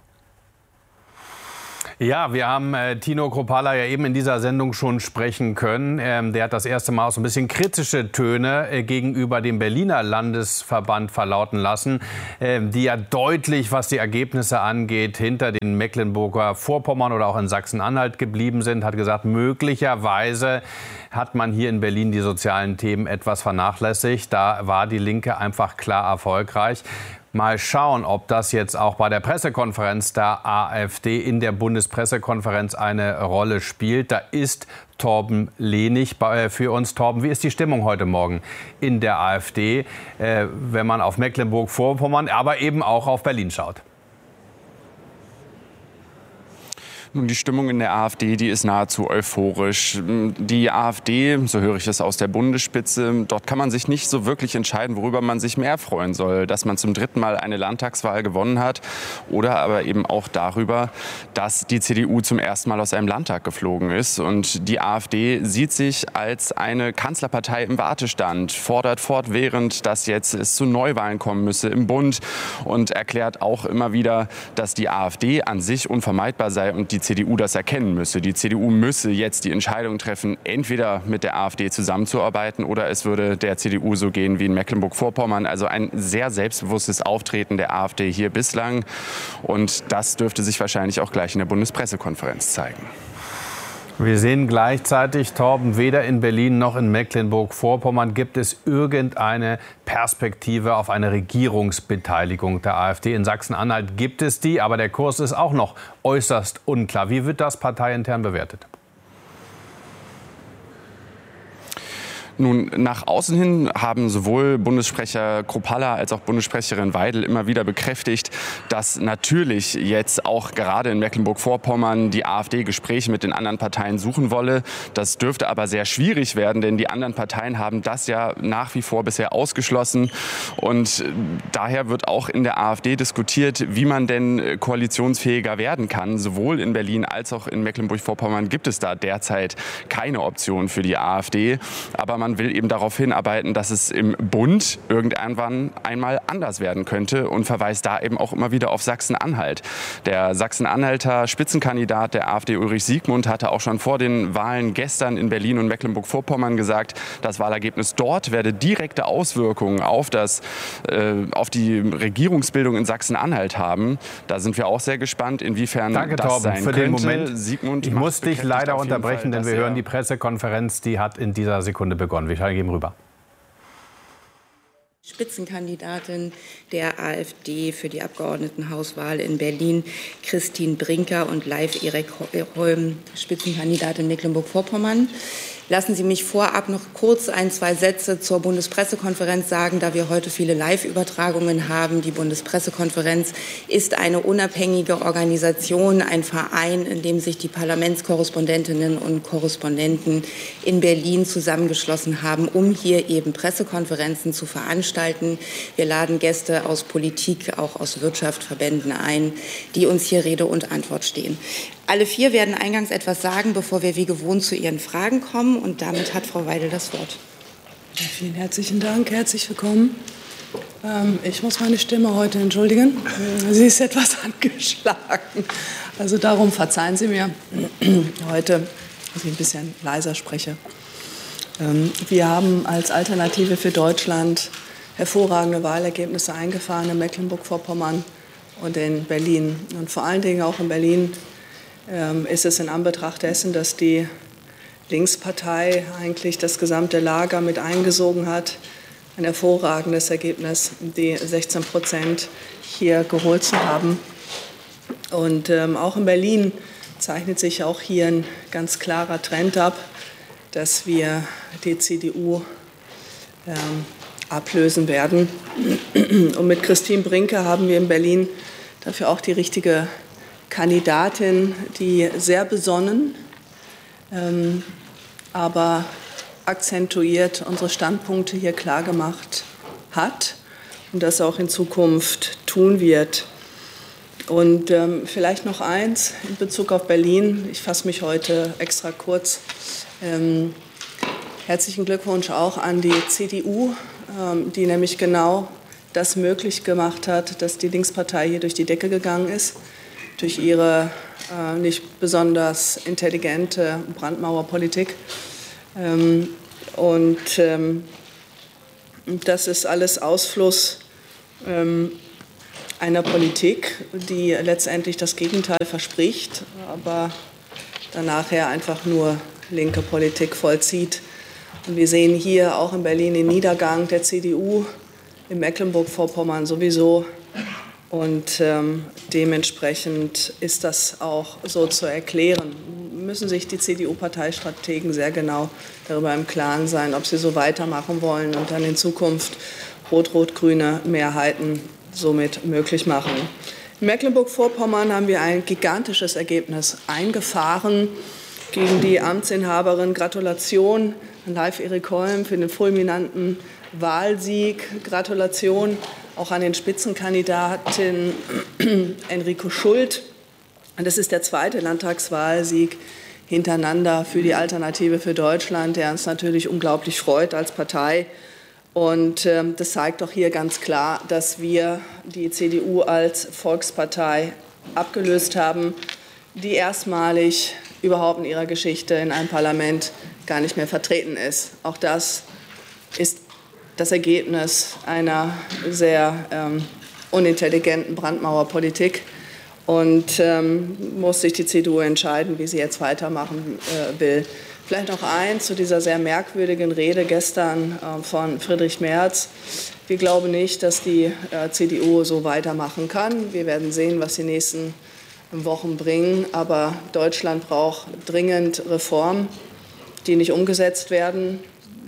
Ja, wir haben äh, Tino Kruppalla ja eben in dieser Sendung schon sprechen können. Ähm, der hat das erste Mal auch so ein bisschen kritische Töne äh, gegenüber dem Berliner Landesverband verlauten lassen, äh, die ja deutlich, was die Ergebnisse angeht, hinter den Mecklenburger Vorpommern oder auch in Sachsen-Anhalt geblieben sind. Hat gesagt, möglicherweise hat man hier in Berlin die sozialen Themen etwas vernachlässigt. Da war die Linke einfach klar erfolgreich. Mal schauen, ob das jetzt auch bei der Pressekonferenz der AfD in der Bundespressekonferenz eine Rolle spielt. Da ist Torben Lehnig für uns. Torben, wie ist die Stimmung heute Morgen in der AfD, wenn man auf Mecklenburg-Vorpommern, aber eben auch auf Berlin schaut? Nun, die Stimmung in der AfD, die ist nahezu euphorisch. Die AfD, so höre ich es aus der Bundesspitze, dort kann man sich nicht so wirklich entscheiden, worüber man sich mehr freuen soll. Dass man zum dritten Mal eine Landtagswahl gewonnen hat oder aber eben auch darüber, dass die C D U zum ersten Mal aus einem Landtag geflogen ist. Und die AfD sieht sich als eine Kanzlerpartei im Wartestand, fordert fortwährend, dass jetzt es zu Neuwahlen kommen müsse im Bund und erklärt auch immer wieder, dass die AfD an sich unvermeidbar sei und die C D U das erkennen müsse. Die C D U müsse jetzt die Entscheidung treffen, entweder mit der AfD zusammenzuarbeiten oder es würde der C D U so gehen wie in Mecklenburg-Vorpommern. Also ein sehr selbstbewusstes Auftreten der AfD hier bislang. Und das dürfte sich wahrscheinlich auch gleich in der Bundespressekonferenz zeigen. Wir sehen gleichzeitig, Torben, weder in Berlin noch in Mecklenburg-Vorpommern gibt es irgendeine Perspektive auf eine Regierungsbeteiligung der AfD. In Sachsen-Anhalt gibt es die, aber der Kurs ist auch noch äußerst unklar. Wie wird das parteiintern bewertet? Nun, nach außen hin haben sowohl Bundessprecher Kruppalla als auch Bundessprecherin Weidel immer wieder bekräftigt, dass natürlich jetzt auch gerade in Mecklenburg-Vorpommern die AfD Gespräche mit den anderen Parteien suchen wolle. Das dürfte aber sehr schwierig werden, denn die anderen Parteien haben das ja nach wie vor bisher ausgeschlossen. Und daher wird auch in der AfD diskutiert, wie man denn koalitionsfähiger werden kann. Sowohl in Berlin als auch in Mecklenburg-Vorpommern gibt es da derzeit keine Option für die AfD. Aber man Man will eben darauf hinarbeiten, dass es im Bund irgendwann einmal anders werden könnte und verweist da eben auch immer wieder auf Sachsen-Anhalt. Der Sachsen-Anhalter Spitzenkandidat der AfD Ulrich Siegmund hatte auch schon vor den Wahlen gestern in Berlin und Mecklenburg-Vorpommern gesagt, das Wahlergebnis dort werde direkte Auswirkungen auf, das, äh, auf die Regierungsbildung in Sachsen-Anhalt haben. Da sind wir auch sehr gespannt, inwiefern Danke, das Torben, sein für könnte. den Moment. Siegmund ich muss dich leider unterbrechen, Fall, denn wir hören die Pressekonferenz, die hat in dieser Sekunde begonnen. Wir gehen rüber. Spitzenkandidatin der AfD für die Abgeordnetenhauswahl in Berlin, Christine Brinker, und Leif Erik Holm, Spitzenkandidatin Mecklenburg-Vorpommern. Lassen Sie mich vorab noch kurz ein, zwei Sätze zur Bundespressekonferenz sagen, da wir heute viele Live-Übertragungen haben. Die Bundespressekonferenz ist eine unabhängige Organisation, ein Verein, in dem sich die Parlamentskorrespondentinnen und Korrespondenten in Berlin zusammengeschlossen haben, um hier eben Pressekonferenzen zu veranstalten. Wir laden Gäste aus Politik, auch aus Wirtschaft, Verbänden ein, die uns hier Rede und Antwort stehen. Alle vier werden eingangs etwas sagen, bevor wir wie gewohnt zu Ihren Fragen kommen. Und damit hat Frau Weidel das Wort. Ja, vielen herzlichen Dank. Herzlich willkommen. Ähm, ich muss meine Stimme heute entschuldigen. Sie ist etwas angeschlagen. Also darum verzeihen Sie mir heute, dass ich ein bisschen leiser spreche. Ähm, wir haben als Alternative für Deutschland hervorragende Wahlergebnisse eingefahren in Mecklenburg-Vorpommern und in Berlin. Und vor allen Dingen auch in Berlin ähm, ist es in Anbetracht dessen, dass die Linkspartei eigentlich das gesamte Lager mit eingesogen hat, ein hervorragendes Ergebnis, die sechzehn Prozent hier geholt zu haben. Und ähm, auch in Berlin zeichnet sich auch hier ein ganz klarer Trend ab, dass wir die C D U ähm, ablösen werden. Und mit Christine Brinker haben wir in Berlin dafür auch die richtige Kandidatin, die sehr besonnen, ähm, aber akzentuiert unsere Standpunkte hier klargemacht hat und das auch in Zukunft tun wird. Und ähm, vielleicht noch eins in Bezug auf Berlin. Ich fasse mich heute extra kurz. Ähm, Herzlichen Glückwunsch auch an die C D U, die nämlich genau das möglich gemacht hat, dass die Linkspartei hier durch die Decke gegangen ist, durch ihre äh, nicht besonders intelligente Brandmauerpolitik. Ähm, und ähm, das ist alles Ausfluss ähm, einer Politik, die letztendlich das Gegenteil verspricht, aber dann nachher einfach nur linke Politik vollzieht. Und wir sehen hier auch in Berlin den Niedergang der C D U, in Mecklenburg-Vorpommern sowieso. Und ähm, dementsprechend ist das auch so zu erklären. Müssen sich die C D U-Parteistrategen sehr genau darüber im Klaren sein, ob sie so weitermachen wollen und dann in Zukunft rot-rot-grüne Mehrheiten somit möglich machen. In Mecklenburg-Vorpommern haben wir ein gigantisches Ergebnis eingefahren gegen die Amtsinhaberin. Gratulation an Leif-Erik Holm für den fulminanten Wahlsieg. Gratulation auch an den Spitzenkandidaten Enrico Schult. Das ist der zweite Landtagswahlsieg hintereinander für die Alternative für Deutschland, der uns natürlich unglaublich freut als Partei. Und äh, das zeigt doch hier ganz klar, dass wir die C D U als Volkspartei abgelöst haben, die erstmalig überhaupt in ihrer Geschichte in einem Parlament gar nicht mehr vertreten ist. Auch das ist das Ergebnis einer sehr ähm, unintelligenten Brandmauerpolitik. Und ähm, muss sich die C D U entscheiden, wie sie jetzt weitermachen äh, will. Vielleicht noch eins zu dieser sehr merkwürdigen Rede gestern äh, von Friedrich Merz. Wir glauben nicht, dass die äh, C D U so weitermachen kann. Wir werden sehen, was die nächsten Wochen bringen. Aber Deutschland braucht dringend Reformen, die nicht umgesetzt werden.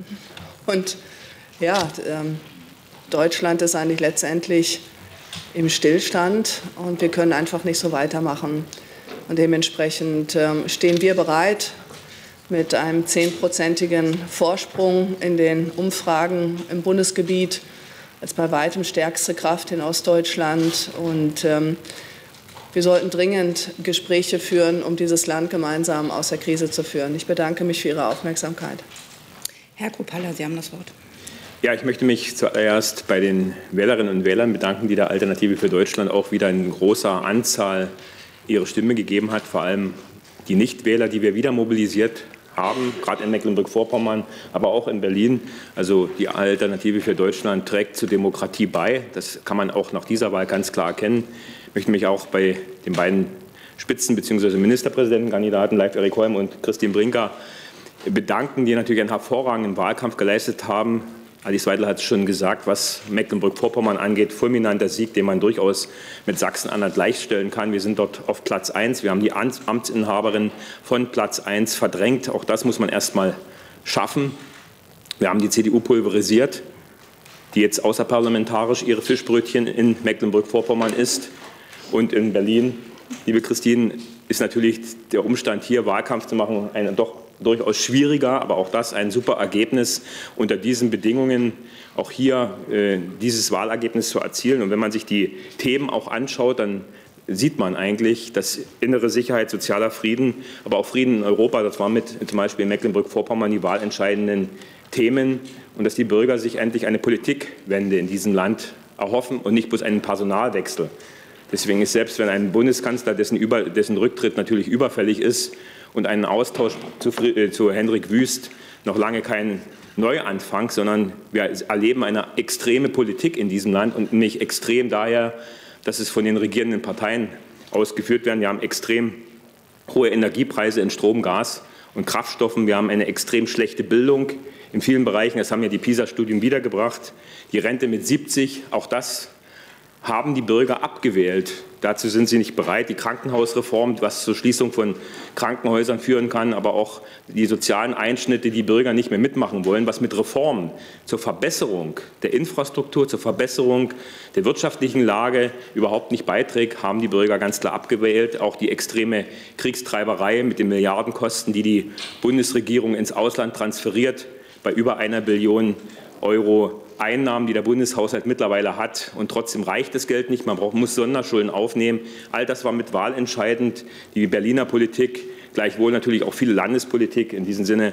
Und ja, ähm, Deutschland ist eigentlich letztendlich im Stillstand und wir können einfach nicht so weitermachen. Und dementsprechend ähm, stehen wir bereit, mit einem zehnprozentigen Vorsprung in den Umfragen im Bundesgebiet als bei weitem stärkste Kraft in Ostdeutschland. Und ähm, wir sollten dringend Gespräche führen, um dieses Land gemeinsam aus der Krise zu führen. Ich bedanke mich für Ihre Aufmerksamkeit. Herr Kropalla, Sie haben das Wort. Ja, ich möchte mich zuerst bei den Wählerinnen und Wählern bedanken, die der Alternative für Deutschland auch wieder in großer Anzahl ihre Stimme gegeben hat. Vor allem die Nichtwähler, die wir wieder mobilisiert haben, gerade in Mecklenburg-Vorpommern, aber auch in Berlin. Also die Alternative für Deutschland trägt zur Demokratie bei. Das kann man auch nach dieser Wahl ganz klar erkennen. Ich möchte mich auch bei den beiden Spitzen- bzw. Ministerpräsidentenkandidaten Leif-Erik Holm und Christine Brinker bedanken, die natürlich einen hervorragenden Wahlkampf geleistet haben. Alice Weidel hat es schon gesagt, was Mecklenburg-Vorpommern angeht, fulminanter Sieg, den man durchaus mit Sachsen-Anhalt gleichstellen kann. Wir sind dort auf Platz eins. Wir haben die Amtsinhaberin von Platz eins verdrängt. Auch das muss man erst mal schaffen. Wir haben die C D U pulverisiert, die jetzt außerparlamentarisch ihre Fischbrötchen in Mecklenburg-Vorpommern isst. Und in Berlin, liebe Christine, ist natürlich der Umstand, hier Wahlkampf zu machen, ein doch durchaus schwieriger, aber auch das ein super Ergebnis, unter diesen Bedingungen auch hier äh, dieses Wahlergebnis zu erzielen. Und wenn man sich die Themen auch anschaut, dann sieht man eigentlich, dass innere Sicherheit, sozialer Frieden, aber auch Frieden in Europa, das war mit zum Beispiel in Mecklenburg-Vorpommern die wahlentscheidenden Themen, und dass die Bürger sich endlich eine Politikwende in diesem Land erhoffen und nicht bloß einen Personalwechsel. Deswegen ist, selbst wenn ein Bundeskanzler, dessen, Über, dessen Rücktritt natürlich überfällig ist, und einen Austausch zu, äh, zu Hendrik Wüst noch lange kein Neuanfang, sondern wir erleben eine extreme Politik in diesem Land, und nicht extrem daher, dass es von den regierenden Parteien ausgeführt werden. Wir haben extrem hohe Energiepreise in Strom, Gas und Kraftstoffen. Wir haben eine extrem schlechte Bildung in vielen Bereichen. Das haben ja die PISA-Studien wiedergebracht. Die Rente mit siebzig, auch das haben die Bürger abgewählt. Dazu sind sie nicht bereit. Die Krankenhausreform, was zur Schließung von Krankenhäusern führen kann, aber auch die sozialen Einschnitte, die Bürger nicht mehr mitmachen wollen, was mit Reformen zur Verbesserung der Infrastruktur, zur Verbesserung der wirtschaftlichen Lage überhaupt nicht beiträgt, haben die Bürger ganz klar abgewählt. Auch die extreme Kriegstreiberei mit den Milliardenkosten, die die Bundesregierung ins Ausland transferiert, bei über einer Billion Euro Einnahmen, die der Bundeshaushalt mittlerweile hat, und trotzdem reicht das Geld nicht. Man braucht, muss Sonderschulden aufnehmen. All das war mit wahlentscheidend. Die Berliner Politik, gleichwohl natürlich auch viel Landespolitik. In diesem Sinne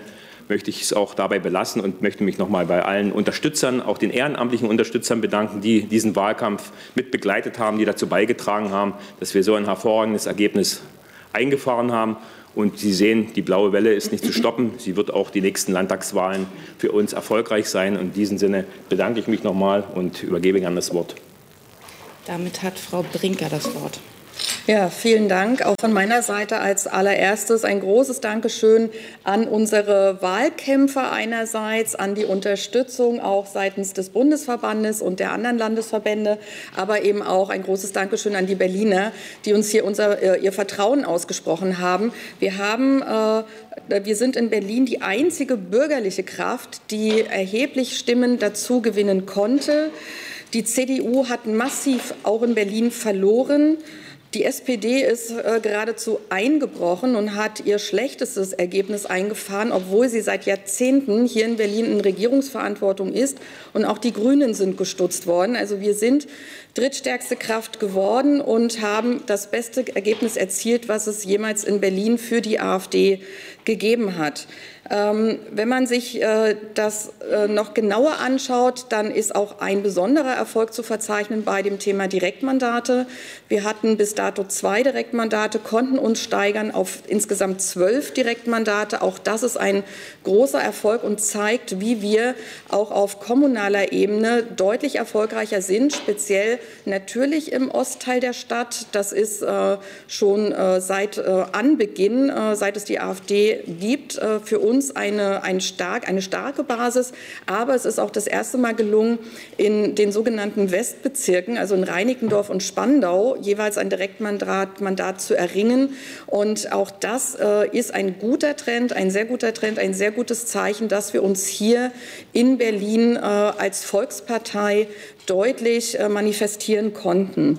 möchte ich es auch dabei belassen und möchte mich noch mal bei allen Unterstützern, auch den ehrenamtlichen Unterstützern bedanken, die diesen Wahlkampf mit begleitet haben, die dazu beigetragen haben, dass wir so ein hervorragendes Ergebnis eingefahren haben. Und Sie sehen, die blaue Welle ist nicht zu stoppen. Sie wird auch die nächsten Landtagswahlen für uns erfolgreich sein. Und in diesem Sinne bedanke ich mich noch mal und übergebe gerne das Wort. Damit hat Frau Brinker das Wort. Ja, vielen Dank. Auch von meiner Seite als allererstes ein großes Dankeschön an unsere Wahlkämpfer einerseits, an die Unterstützung auch seitens des Bundesverbandes und der anderen Landesverbände, aber eben auch ein großes Dankeschön an die Berliner, die uns hier unser, ihr Vertrauen ausgesprochen haben. Wir haben äh, Wir sind in Berlin die einzige bürgerliche Kraft, die erheblich Stimmen dazu gewinnen konnte. Die C D U hat massiv auch in Berlin verloren. Die S P D ist äh, geradezu eingebrochen und hat ihr schlechtestes Ergebnis eingefahren, obwohl sie seit Jahrzehnten hier in Berlin in Regierungsverantwortung ist. Und auch die Grünen sind gestutzt worden. Also wir sind drittstärkste Kraft geworden und haben das beste Ergebnis erzielt, was es jemals in Berlin für die AfD gegeben hat. Ähm, wenn man sich äh, das äh, noch genauer anschaut, dann ist auch ein besonderer Erfolg zu verzeichnen bei dem Thema Direktmandate. Wir hatten bis dato zwei Direktmandate, konnten uns steigern auf insgesamt zwölf Direktmandate. Auch das ist ein großer Erfolg und zeigt, wie wir auch auf kommunaler Ebene deutlich erfolgreicher sind, speziell natürlich im Ostteil der Stadt. Das ist äh, schon äh, seit äh, Anbeginn, äh, seit es die AfD gibt, äh, für uns Eine, ein stark, eine starke Basis, aber es ist auch das erste Mal gelungen, in den sogenannten Westbezirken, also in Reinickendorf und Spandau, jeweils ein Direktmandat Mandat zu erringen. Und auch das äh, ist ein guter Trend, ein sehr guter Trend, ein sehr gutes Zeichen, dass wir uns hier in Berlin äh, als Volkspartei deutlich äh, manifestieren konnten.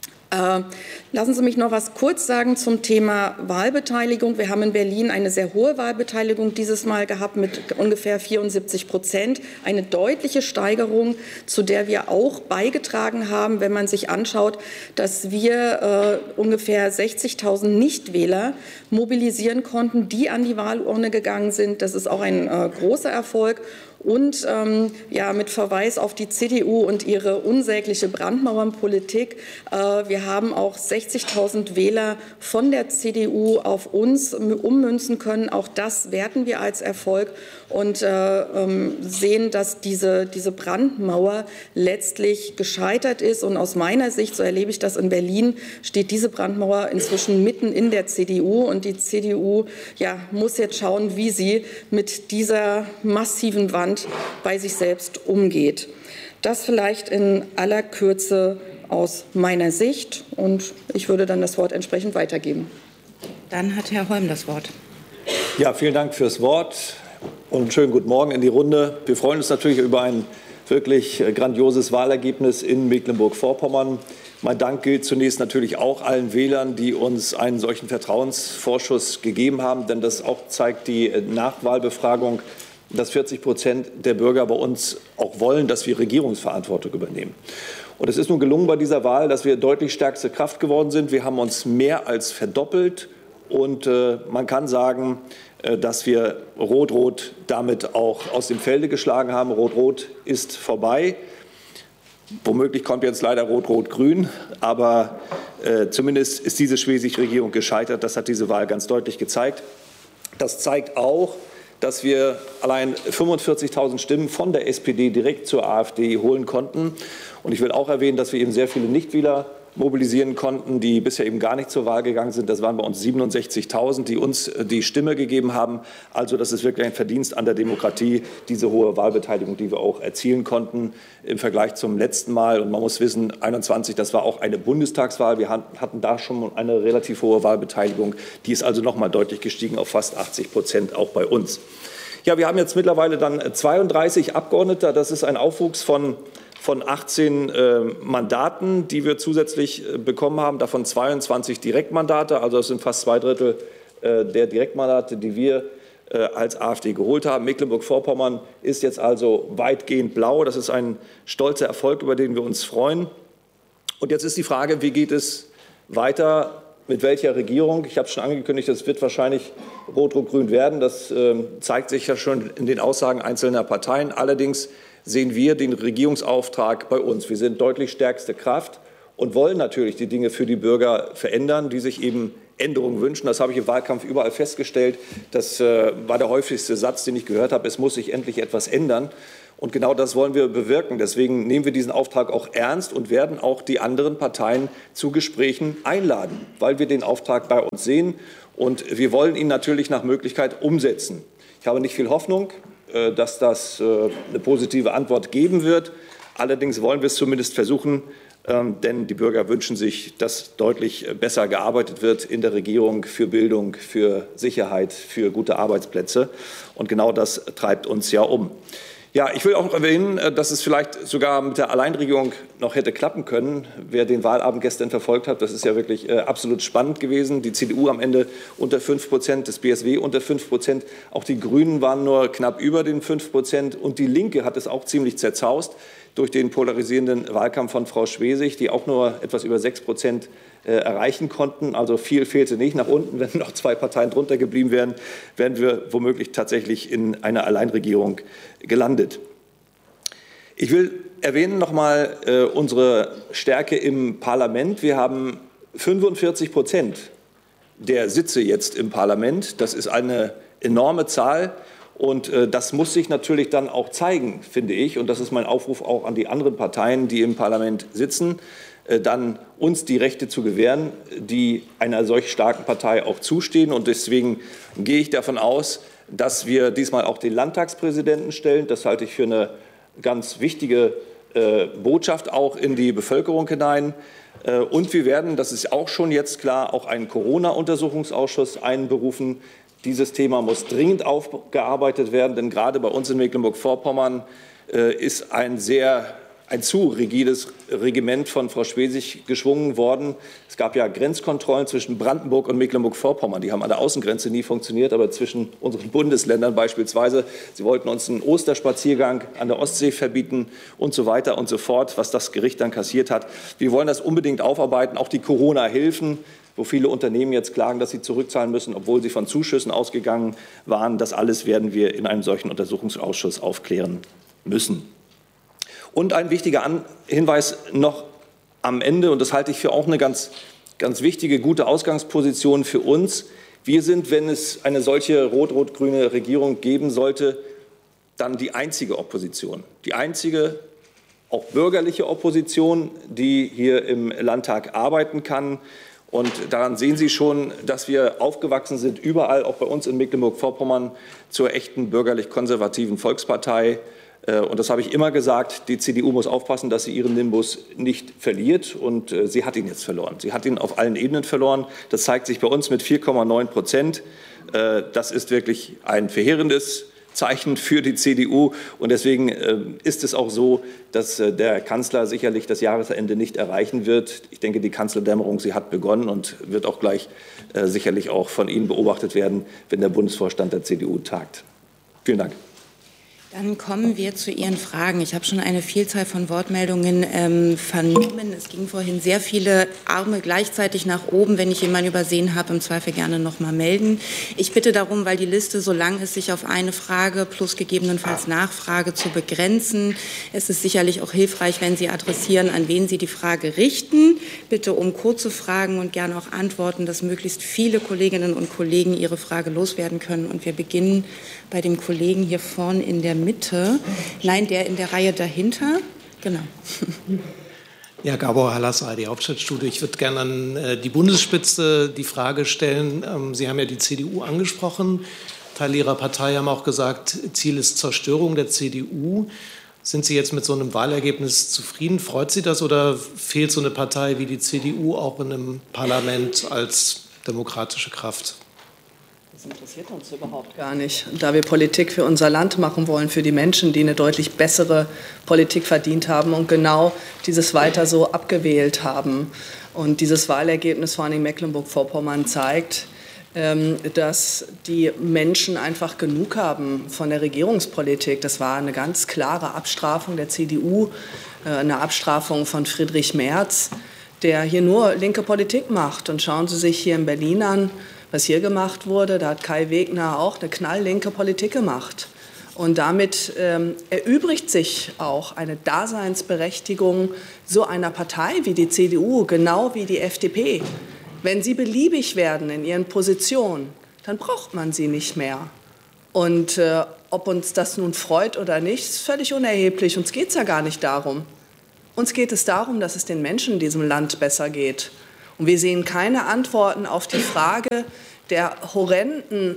Äh, lassen Sie mich noch was kurz sagen zum Thema Wahlbeteiligung. Wir haben in Berlin eine sehr hohe Wahlbeteiligung dieses Mal gehabt mit ungefähr vierundsiebzig Prozent. Eine deutliche Steigerung, zu der wir auch beigetragen haben, wenn man sich anschaut, dass wir äh, ungefähr sechzigtausend Nichtwähler mobilisieren konnten, die an die Wahlurne gegangen sind. Das ist auch ein äh, großer Erfolg. Und ähm, ja, mit Verweis auf die C D U und ihre unsägliche Brandmauernpolitik. Äh, wir haben auch sechzigtausend Wähler von der C D U auf uns ummünzen können. Auch das werten wir als Erfolg und äh, ähm, sehen, dass diese, diese Brandmauer letztlich gescheitert ist. Und aus meiner Sicht, so erlebe ich das in Berlin, steht diese Brandmauer inzwischen mitten in der C D U. Und die C D U ja, muss jetzt schauen, wie sie mit dieser massiven Wand bei sich selbst umgeht. Das vielleicht in aller Kürze aus meiner Sicht. Und ich würde dann das Wort entsprechend weitergeben. Dann hat Herr Holm das Wort. Ja, vielen Dank fürs Wort und schönen guten Morgen in die Runde. Wir freuen uns natürlich über ein wirklich grandioses Wahlergebnis in Mecklenburg-Vorpommern. Mein Dank gilt zunächst natürlich auch allen Wählern, die uns einen solchen Vertrauensvorschuss gegeben haben, denn das auch zeigt die Nachwahlbefragung, dass vierzig Prozent der Bürger bei uns auch wollen, dass wir Regierungsverantwortung übernehmen. Und es ist nun gelungen bei dieser Wahl, dass wir deutlich stärkste Kraft geworden sind. Wir haben uns mehr als verdoppelt. Und äh, man kann sagen, äh, dass wir Rot-Rot damit auch aus dem Felde geschlagen haben. Rot-Rot ist vorbei. Womöglich kommt jetzt leider Rot-Rot-Grün. Aber äh, zumindest ist diese Schwesig-Regierung gescheitert. Das hat diese Wahl ganz deutlich gezeigt. Das zeigt auch, dass wir allein fünfundvierzigtausend Stimmen von der S P D direkt zur AfD holen konnten. Und ich will auch erwähnen, dass wir eben sehr viele Nichtwähler mobilisieren konnten, die bisher eben gar nicht zur Wahl gegangen sind. Das waren bei uns siebenundsechzigtausend, die uns die Stimme gegeben haben. Also das ist wirklich ein Verdienst an der Demokratie, diese hohe Wahlbeteiligung, die wir auch erzielen konnten im Vergleich zum letzten Mal. Und man muss wissen, einundzwanzig, das war auch eine Bundestagswahl. Wir hatten da schon eine relativ hohe Wahlbeteiligung. Die ist also noch mal deutlich gestiegen auf fast achtzig Prozent, auch bei uns. Ja, wir haben jetzt mittlerweile dann zweiunddreißig Abgeordnete. Das ist ein Aufwuchs von von achtzehn äh, Mandaten, die wir zusätzlich äh, bekommen haben, davon zweiundzwanzig Direktmandate. Also das sind fast zwei Drittel äh, der Direktmandate, die wir äh, als AfD geholt haben. Mecklenburg-Vorpommern ist jetzt also weitgehend blau. Das ist ein stolzer Erfolg, über den wir uns freuen. Und jetzt ist die Frage, wie geht es weiter mit welcher Regierung. Ich habe schon angekündigt, es wird wahrscheinlich rot-rot-grün werden. Das äh, zeigt sich ja schon in den Aussagen einzelner Parteien. Allerdings sehen wir den Regierungsauftrag bei uns. Wir sind deutlich stärkste Kraft und wollen natürlich die Dinge für die Bürger verändern, die sich eben Änderungen wünschen. Das habe ich im Wahlkampf überall festgestellt. Das äh, war der häufigste Satz, den ich gehört habe. Es muss sich endlich etwas ändern. Und genau das wollen wir bewirken. Deswegen nehmen wir diesen Auftrag auch ernst und werden auch die anderen Parteien zu Gesprächen einladen, weil wir den Auftrag bei uns sehen. Und wir wollen ihn natürlich nach Möglichkeit umsetzen. Ich habe nicht viel Hoffnung, dass das eine positive Antwort geben wird. Allerdings wollen wir es zumindest versuchen, denn die Bürger wünschen sich, dass deutlich besser gearbeitet wird in der Regierung für Bildung, für Sicherheit, für gute Arbeitsplätze. Und genau das treibt uns ja um. Ja, ich will auch erwähnen, dass es vielleicht sogar mit der Alleinregierung noch hätte klappen können. Wer den Wahlabend gestern verfolgt hat, das ist ja wirklich äh, absolut spannend gewesen. Die C D U am Ende unter fünf Prozent, das B S W unter fünf Prozent. Auch die Grünen waren nur knapp über den fünf Prozent. Und die Linke hat es auch ziemlich zerzaust durch den polarisierenden Wahlkampf von Frau Schwesig, die auch nur etwas über sechs Prozent äh, erreichen konnten. Also viel fehlte nicht nach unten. Wenn noch zwei Parteien drunter geblieben wären, wären wir womöglich tatsächlich in einer Alleinregierung gelandet. Ich will erwähnen noch mal äh, unsere Stärke im Parlament. Wir haben fünfundvierzig Prozent der Sitze jetzt im Parlament. Das ist eine enorme Zahl. Und äh, das muss sich natürlich dann auch zeigen, finde ich. Und das ist mein Aufruf auch an die anderen Parteien, die im Parlament sitzen, äh, dann uns die Rechte zu gewähren, die einer solch starken Partei auch zustehen. Und deswegen gehe ich davon aus, dass wir diesmal auch den Landtagspräsidenten stellen. Das halte ich für eine ganz wichtige äh, Botschaft auch in die Bevölkerung hinein. Äh, und wir werden, das ist auch schon jetzt klar, auch einen Corona-Untersuchungsausschuss einberufen. Dieses Thema muss dringend aufgearbeitet werden, denn gerade bei uns in Mecklenburg-Vorpommern äh, ist ein sehr ein zu rigides Regiment von Frau Schwesig geschwungen worden. Es gab ja Grenzkontrollen zwischen Brandenburg und Mecklenburg-Vorpommern. Die haben an der Außengrenze nie funktioniert, aber zwischen unseren Bundesländern beispielsweise. Sie wollten uns einen Osterspaziergang an der Ostsee verbieten und so weiter und so fort, was das Gericht dann kassiert hat. Wir wollen das unbedingt aufarbeiten. Auch die Corona-Hilfen, wo viele Unternehmen jetzt klagen, dass sie zurückzahlen müssen, obwohl sie von Zuschüssen ausgegangen waren. Das alles werden wir in einem solchen Untersuchungsausschuss aufklären müssen. Und ein wichtiger An- Hinweis noch am Ende, und das halte ich für auch eine ganz, ganz wichtige, gute Ausgangsposition für uns. Wir sind, wenn es eine solche rot-rot-grüne Regierung geben sollte, dann die einzige Opposition, die einzige auch bürgerliche Opposition, die hier im Landtag arbeiten kann. Und daran sehen Sie schon, dass wir aufgewachsen sind, überall, auch bei uns in Mecklenburg-Vorpommern, zur echten bürgerlich-konservativen Volkspartei. Und das habe ich immer gesagt, die C D U muss aufpassen, dass sie ihren Nimbus nicht verliert. Und sie hat ihn jetzt verloren. Sie hat ihn auf allen Ebenen verloren. Das zeigt sich bei uns mit vier Komma neun Prozent. Das ist wirklich ein verheerendes Zeichen für die C D U. Und deswegen ist es auch so, dass der Kanzler sicherlich das Jahresende nicht erreichen wird. Ich denke, die Kanzlerdämmerung, sie hat begonnen und wird auch gleich sicherlich auch von Ihnen beobachtet werden, wenn der Bundesvorstand der C D U tagt. Vielen Dank. Dann kommen wir zu Ihren Fragen. Ich habe schon eine Vielzahl von Wortmeldungen ähm, vernommen. Es gingen vorhin sehr viele Arme gleichzeitig nach oben. Wenn ich jemanden übersehen habe, im Zweifel gerne noch mal melden. Ich bitte darum, weil die Liste so lang ist, sich auf eine Frage plus gegebenenfalls Nachfrage zu begrenzen. Es ist sicherlich auch hilfreich, wenn Sie adressieren, an wen Sie die Frage richten. Bitte um kurze Fragen und gerne auch Antworten, dass möglichst viele Kolleginnen und Kollegen ihre Frage loswerden können. Und wir beginnen bei dem Kollegen hier vorne in der Mitte. Nein, der in der Reihe dahinter. Genau. Ja, Gabor Halassay, die Hauptstadtstudio. Ich würde gerne an äh, die Bundesspitze die Frage stellen. Ähm, Sie haben ja die C D U angesprochen. Teile Ihrer Partei haben auch gesagt, Ziel ist Zerstörung der C D U. Sind Sie jetzt mit so einem Wahlergebnis zufrieden? Freut Sie das oder fehlt so eine Partei wie die C D U auch in einem Parlament als demokratische Kraft? Das interessiert uns überhaupt gar nicht, da wir Politik für unser Land machen wollen, für die Menschen, die eine deutlich bessere Politik verdient haben und genau dieses weiter so abgewählt haben. Und dieses Wahlergebnis vor allem in Mecklenburg-Vorpommern zeigt, dass die Menschen einfach genug haben von der Regierungspolitik. Das war eine ganz klare Abstrafung der C D U, eine Abstrafung von Friedrich Merz, der hier nur linke Politik macht. Und schauen Sie sich hier in Berlin an, was hier gemacht wurde. Da hat Kai Wegner auch eine knalllinke Politik gemacht. Und damit ähm, erübrigt sich auch eine Daseinsberechtigung so einer Partei wie die C D U, genau wie die F D P. Wenn sie beliebig werden in ihren Positionen, dann braucht man sie nicht mehr. Und äh, ob uns das nun freut oder nicht, ist völlig unerheblich. Uns geht es ja gar nicht darum. Uns geht es darum, dass es den Menschen in diesem Land besser geht. Und wir sehen keine Antworten auf die Frage der horrenden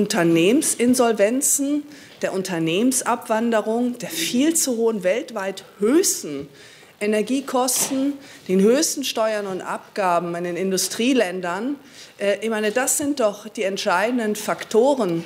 Unternehmensinsolvenzen, der Unternehmensabwanderung, der viel zu hohen, weltweit höchsten Energiekosten, den höchsten Steuern und Abgaben in den Industrieländern. Ich meine, das sind doch die entscheidenden Faktoren,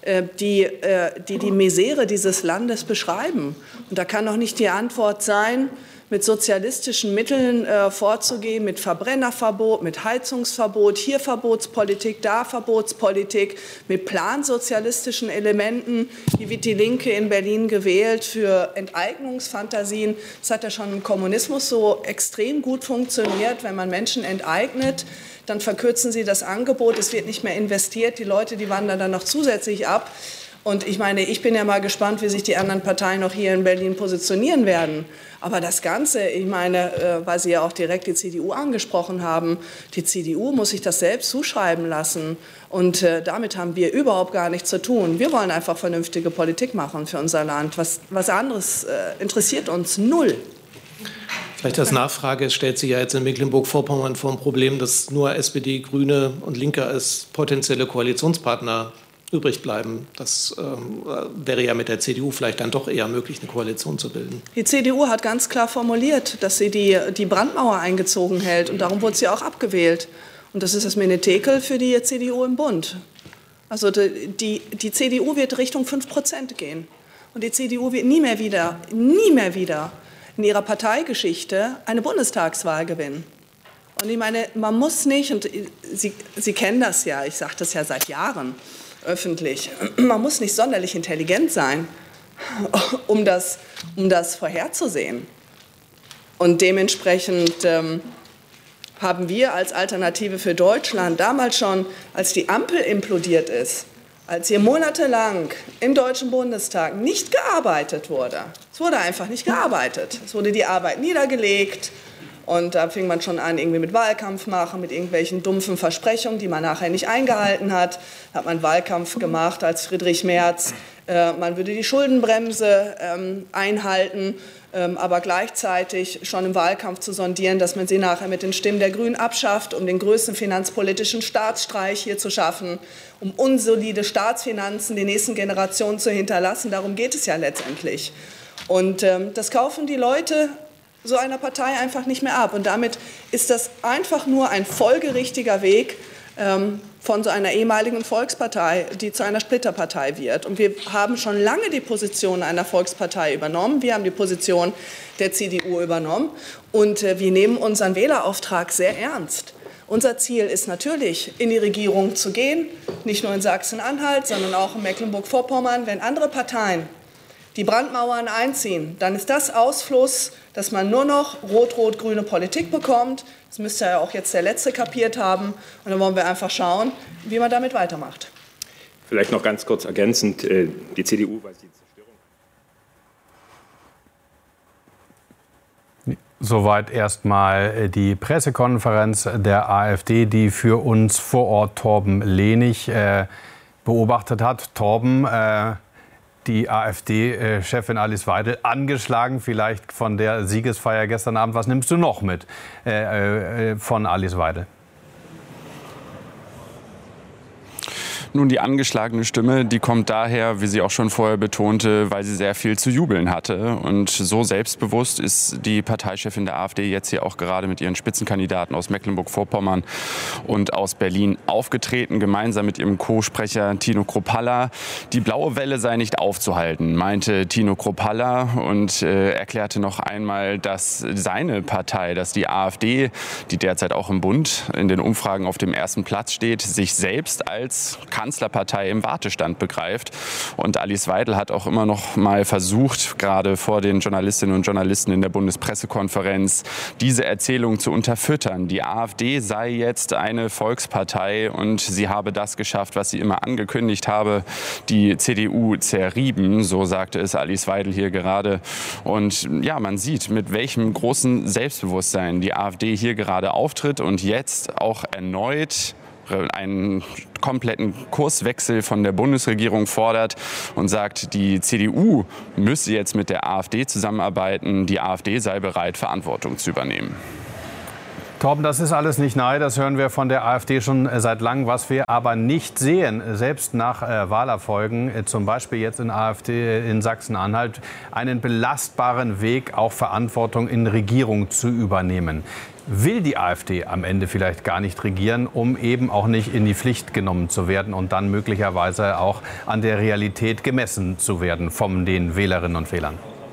die die, die Misere dieses Landes beschreiben. Und da kann doch nicht die Antwort sein, mit sozialistischen Mitteln äh, vorzugehen, mit Verbrennerverbot, mit Heizungsverbot, hier Verbotspolitik, da Verbotspolitik, mit plansozialistischen Elementen. Wie wird die Linke in Berlin gewählt für Enteignungsfantasien? Das hat ja schon im Kommunismus so extrem gut funktioniert. Wenn man Menschen enteignet, dann verkürzen sie das Angebot, es wird nicht mehr investiert, die Leute, die wandern dann noch zusätzlich ab. Und ich meine, ich bin ja mal gespannt, wie sich die anderen Parteien noch hier in Berlin positionieren werden. Aber das Ganze, ich meine, weil Sie ja auch direkt die C D U angesprochen haben, die C D U muss sich das selbst zuschreiben lassen. Und damit haben wir überhaupt gar nichts zu tun. Wir wollen einfach vernünftige Politik machen für unser Land. Was, was anderes interessiert uns null. Vielleicht als Nachfrage, es stellt sich ja jetzt in Mecklenburg-Vorpommern vor ein Problem, dass nur S P D, Grüne und Linke als potenzielle Koalitionspartner übrig bleiben. Das ähm, wäre ja mit der C D U vielleicht dann doch eher möglich, eine Koalition zu bilden. Die C D U hat ganz klar formuliert, dass sie die, die Brandmauer eingezogen hält. Und darum wurde sie auch abgewählt. Und das ist das Menetekel für die C D U im Bund. Also die, die, die C D U wird Richtung fünf Prozent gehen. Und die C D U wird nie mehr wieder, nie mehr wieder in ihrer Parteigeschichte eine Bundestagswahl gewinnen. Und ich meine, man muss nicht, und Sie, Sie kennen das ja, ich sage das ja seit Jahren, öffentlich. Man muss nicht sonderlich intelligent sein, um das, um das vorherzusehen. Und dementsprechend ähm, haben wir als Alternative für Deutschland damals schon, als die Ampel implodiert ist, als hier monatelang im Deutschen Bundestag nicht gearbeitet wurde, es wurde einfach nicht gearbeitet, es wurde die Arbeit niedergelegt. Und da fing man schon an, irgendwie mit Wahlkampf machen, mit irgendwelchen dumpfen Versprechungen, die man nachher nicht eingehalten hat. Da hat man Wahlkampf gemacht als Friedrich Merz. Äh, man würde die Schuldenbremse ähm, einhalten, ähm, aber gleichzeitig schon im Wahlkampf zu sondieren, dass man sie nachher mit den Stimmen der Grünen abschafft, um den größten finanzpolitischen Staatsstreich hier zu schaffen, um unsolide Staatsfinanzen den nächsten Generationen zu hinterlassen. Darum geht es ja letztendlich. Und ähm, das kaufen die Leute so einer Partei einfach nicht mehr ab. Und damit ist das einfach nur ein folgerichtiger Weg ähm, von so einer ehemaligen Volkspartei, die zu einer Splitterpartei wird. Und wir haben schon lange die Position einer Volkspartei übernommen. Wir haben die Position der C D U übernommen. Und äh, wir nehmen unseren Wählerauftrag sehr ernst. Unser Ziel ist natürlich, in die Regierung zu gehen, nicht nur in Sachsen-Anhalt, sondern auch in Mecklenburg-Vorpommern. Wenn andere Parteien die Brandmauern einziehen, dann ist das Ausfluss, dass man nur noch rot-rot-grüne Politik bekommt. Das müsste ja auch jetzt der Letzte kapiert haben. Und dann wollen wir einfach schauen, wie man damit weitermacht. Vielleicht noch ganz kurz ergänzend, die C D U weiß die Zerstörung. Soweit erstmal die Pressekonferenz der AfD, die für uns vor Ort Torben Lehnig äh, beobachtet hat. Torben, äh, die AfD-Chefin Alice Weidel angeschlagen, vielleicht von der Siegesfeier gestern Abend. Was nimmst du noch mit äh, äh, von Alice Weidel? Nun, die angeschlagene Stimme, die kommt daher, wie sie auch schon vorher betonte, weil sie sehr viel zu jubeln hatte. Und so selbstbewusst ist die Parteichefin der AfD jetzt hier auch gerade mit ihren Spitzenkandidaten aus Mecklenburg-Vorpommern und aus Berlin aufgetreten, gemeinsam mit ihrem Co-Sprecher Tino Kruppalla. Die blaue Welle sei nicht aufzuhalten, meinte Tino Kruppalla und äh, erklärte noch einmal, dass seine Partei, dass die AfD, die derzeit auch im Bund in den Umfragen auf dem ersten Platz steht, sich selbst als Kanzlerpartei im Wartestand begreift. Und Alice Weidel hat auch immer noch mal versucht, gerade vor den Journalistinnen und Journalisten in der Bundespressekonferenz, diese Erzählung zu unterfüttern. Die AfD sei jetzt eine Volkspartei und sie habe das geschafft, was sie immer angekündigt habe, die C D U zerrieben, so sagte es Alice Weidel hier gerade. Und ja, man sieht, mit welchem großen Selbstbewusstsein die AfD hier gerade auftritt und jetzt auch erneut einen kompletten Kurswechsel von der Bundesregierung fordert und sagt, die C D U müsse jetzt mit der AfD zusammenarbeiten, die AfD sei bereit, Verantwortung zu übernehmen. Torben, das ist alles nicht neu, das hören wir von der AfD schon seit langem. Was wir aber nicht sehen, selbst nach äh, Wahlerfolgen, äh, zum Beispiel jetzt in AfD in Sachsen-Anhalt, einen belastbaren Weg, auch Verantwortung in Regierung zu übernehmen. Will die AfD am Ende vielleicht gar nicht regieren, um eben auch nicht in die Pflicht genommen zu werden und dann möglicherweise auch an der Realität gemessen zu werden von den Wählerinnen und Wählern?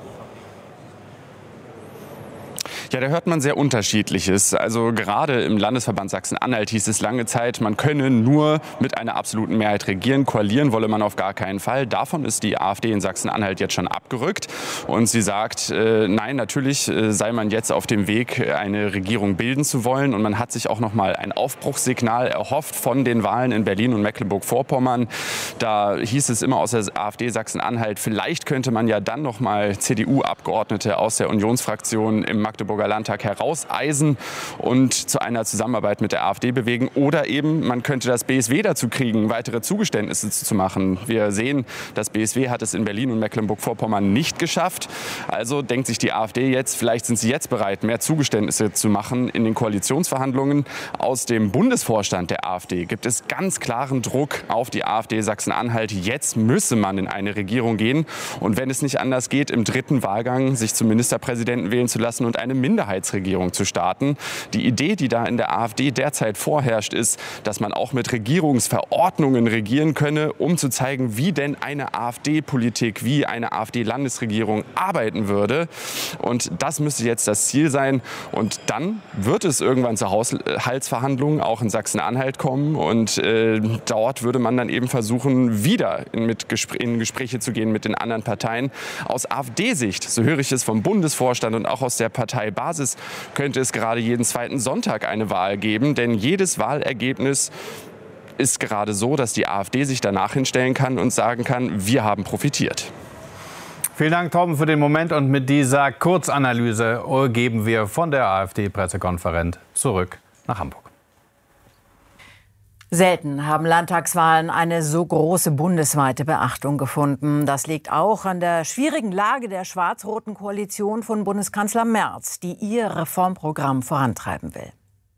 Ja, da hört man sehr Unterschiedliches. Also gerade im Landesverband Sachsen-Anhalt hieß es lange Zeit, man könne nur mit einer absoluten Mehrheit regieren. Koalieren wolle man auf gar keinen Fall. Davon ist die AfD in Sachsen-Anhalt jetzt schon abgerückt. Und sie sagt, äh, nein, natürlich äh, sei man jetzt auf dem Weg, eine Regierung bilden zu wollen. Und man hat sich auch noch mal ein Aufbruchssignal erhofft von den Wahlen in Berlin und Mecklenburg-Vorpommern. Da hieß es immer aus der AfD Sachsen-Anhalt, vielleicht könnte man ja dann noch mal C D U-Abgeordnete aus der Unionsfraktion im Magdeburger Landtag herauseisen und zu einer Zusammenarbeit mit der AfD bewegen. Oder eben, man könnte das B S W dazu kriegen, weitere Zugeständnisse zu machen. Wir sehen, das B S W hat es in Berlin und Mecklenburg-Vorpommern nicht geschafft. Also denkt sich die AfD jetzt, vielleicht sind sie jetzt bereit, mehr Zugeständnisse zu machen in den Koalitionsverhandlungen. Aus dem Bundesvorstand der AfD gibt es ganz klaren Druck auf die AfD Sachsen-Anhalt. Jetzt müsse man in eine Regierung gehen und wenn es nicht anders geht, im dritten Wahlgang sich zum Ministerpräsidenten wählen zu lassen und eine Minderheitsregierung zu starten. Die Idee, die da in der AfD derzeit vorherrscht, ist, dass man auch mit Regierungsverordnungen regieren könne, um zu zeigen, wie denn eine AfD-Politik, wie eine AfD-Landesregierung arbeiten würde. Und das müsste jetzt das Ziel sein. Und dann wird es irgendwann zu Haushaltsverhandlungen auch in Sachsen-Anhalt kommen. Und äh, dort würde man dann eben versuchen, wieder in, mit Gespr- in Gespräche zu gehen mit den anderen Parteien. Aus AfD-Sicht, so höre ich es vom Bundesvorstand und auch aus der Parteibasis, könnte es gerade jeden zweiten Sonntag eine Wahl geben. Denn jedes Wahlergebnis ist gerade so, dass die AfD sich danach hinstellen kann und sagen kann, wir haben profitiert. Vielen Dank, Torben, für den Moment. Und mit dieser Kurzanalyse geben wir von der AfD-Pressekonferenz zurück nach Hamburg. Selten haben Landtagswahlen eine so große bundesweite Beachtung gefunden. Das liegt auch an der schwierigen Lage der schwarz-roten Koalition von Bundeskanzler Merz, die ihr Reformprogramm vorantreiben will.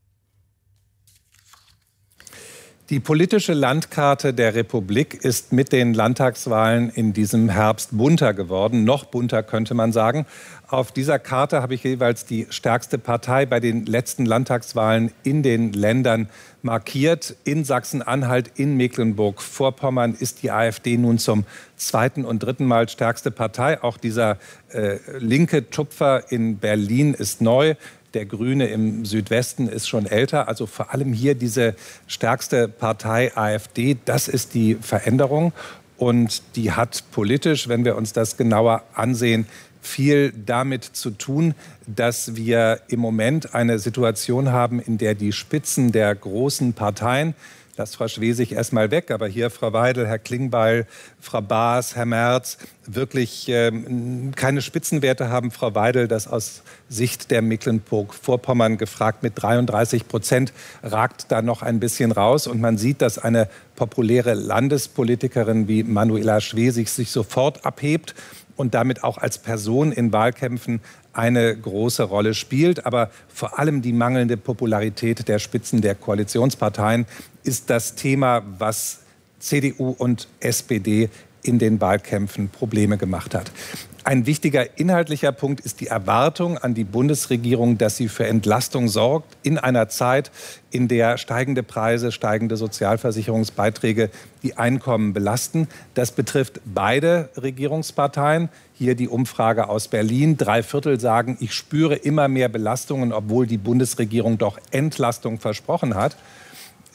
Die politische Landkarte der Republik ist mit den Landtagswahlen in diesem Herbst bunter geworden. Noch bunter, könnte man sagen. Auf dieser Karte habe ich jeweils die stärkste Partei bei den letzten Landtagswahlen in den Ländern markiert. In Sachsen-Anhalt, in Mecklenburg-Vorpommern ist die AfD nun zum zweiten und dritten Mal stärkste Partei. Auch dieser äh, linke Tupfer in Berlin ist neu. Der Grüne im Südwesten ist schon älter. Also vor allem hier diese stärkste Partei AfD. Das ist die Veränderung. Und die hat politisch, wenn wir uns das genauer ansehen, viel damit zu tun, dass wir im Moment eine Situation haben, in der die Spitzen der großen Parteien, lass Frau Schwesig erstmal weg, aber hier Frau Weidel, Herr Klingbeil, Frau Baas, Herr Merz, wirklich ähm, keine Spitzenwerte haben. Frau Weidel, das aus Sicht der Mecklenburg-Vorpommern gefragt, mit dreiunddreißig Prozent ragt da noch ein bisschen raus. Und man sieht, dass eine populäre Landespolitikerin wie Manuela Schwesig sich sofort abhebt und damit auch als Person in Wahlkämpfen eine große Rolle spielt. Aber vor allem die mangelnde Popularität der Spitzen der Koalitionsparteien ist das Thema, was C D U und S P D in den Wahlkämpfen Probleme gemacht hat. Ein wichtiger inhaltlicher Punkt ist die Erwartung an die Bundesregierung, dass sie für Entlastung sorgt in einer Zeit, in der steigende Preise, steigende Sozialversicherungsbeiträge die Einkommen belasten. Das betrifft beide Regierungsparteien. Hier die Umfrage aus Berlin. Drei Viertel sagen, ich spüre immer mehr Belastungen, obwohl die Bundesregierung doch Entlastung versprochen hat.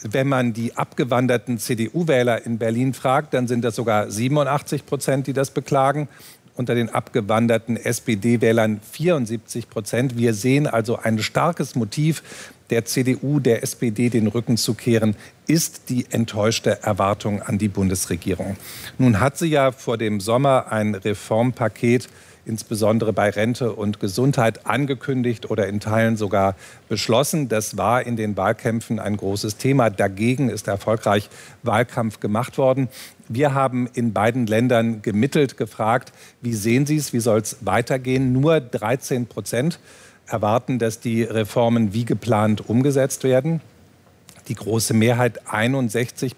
Wenn man die abgewanderten C D U-Wähler in Berlin fragt, dann sind das sogar siebenundachtzig Prozent, die das beklagen. Unter den abgewanderten S P D-Wählern vierundsiebzig Prozent. Wir sehen also ein starkes Motiv der C D U, der S P D den Rücken zu kehren, ist die enttäuschte Erwartung an die Bundesregierung. Nun hat sie ja vor dem Sommer ein Reformpaket insbesondere bei Rente und Gesundheit angekündigt oder in Teilen sogar beschlossen. Das war in den Wahlkämpfen ein großes Thema. Dagegen ist erfolgreich Wahlkampf gemacht worden. Wir haben in beiden Ländern gemittelt gefragt, wie sehen Sie es, wie soll es weitergehen? Nur dreizehn Prozent erwarten, dass die Reformen wie geplant umgesetzt werden. Die große Mehrheit, einundsechzig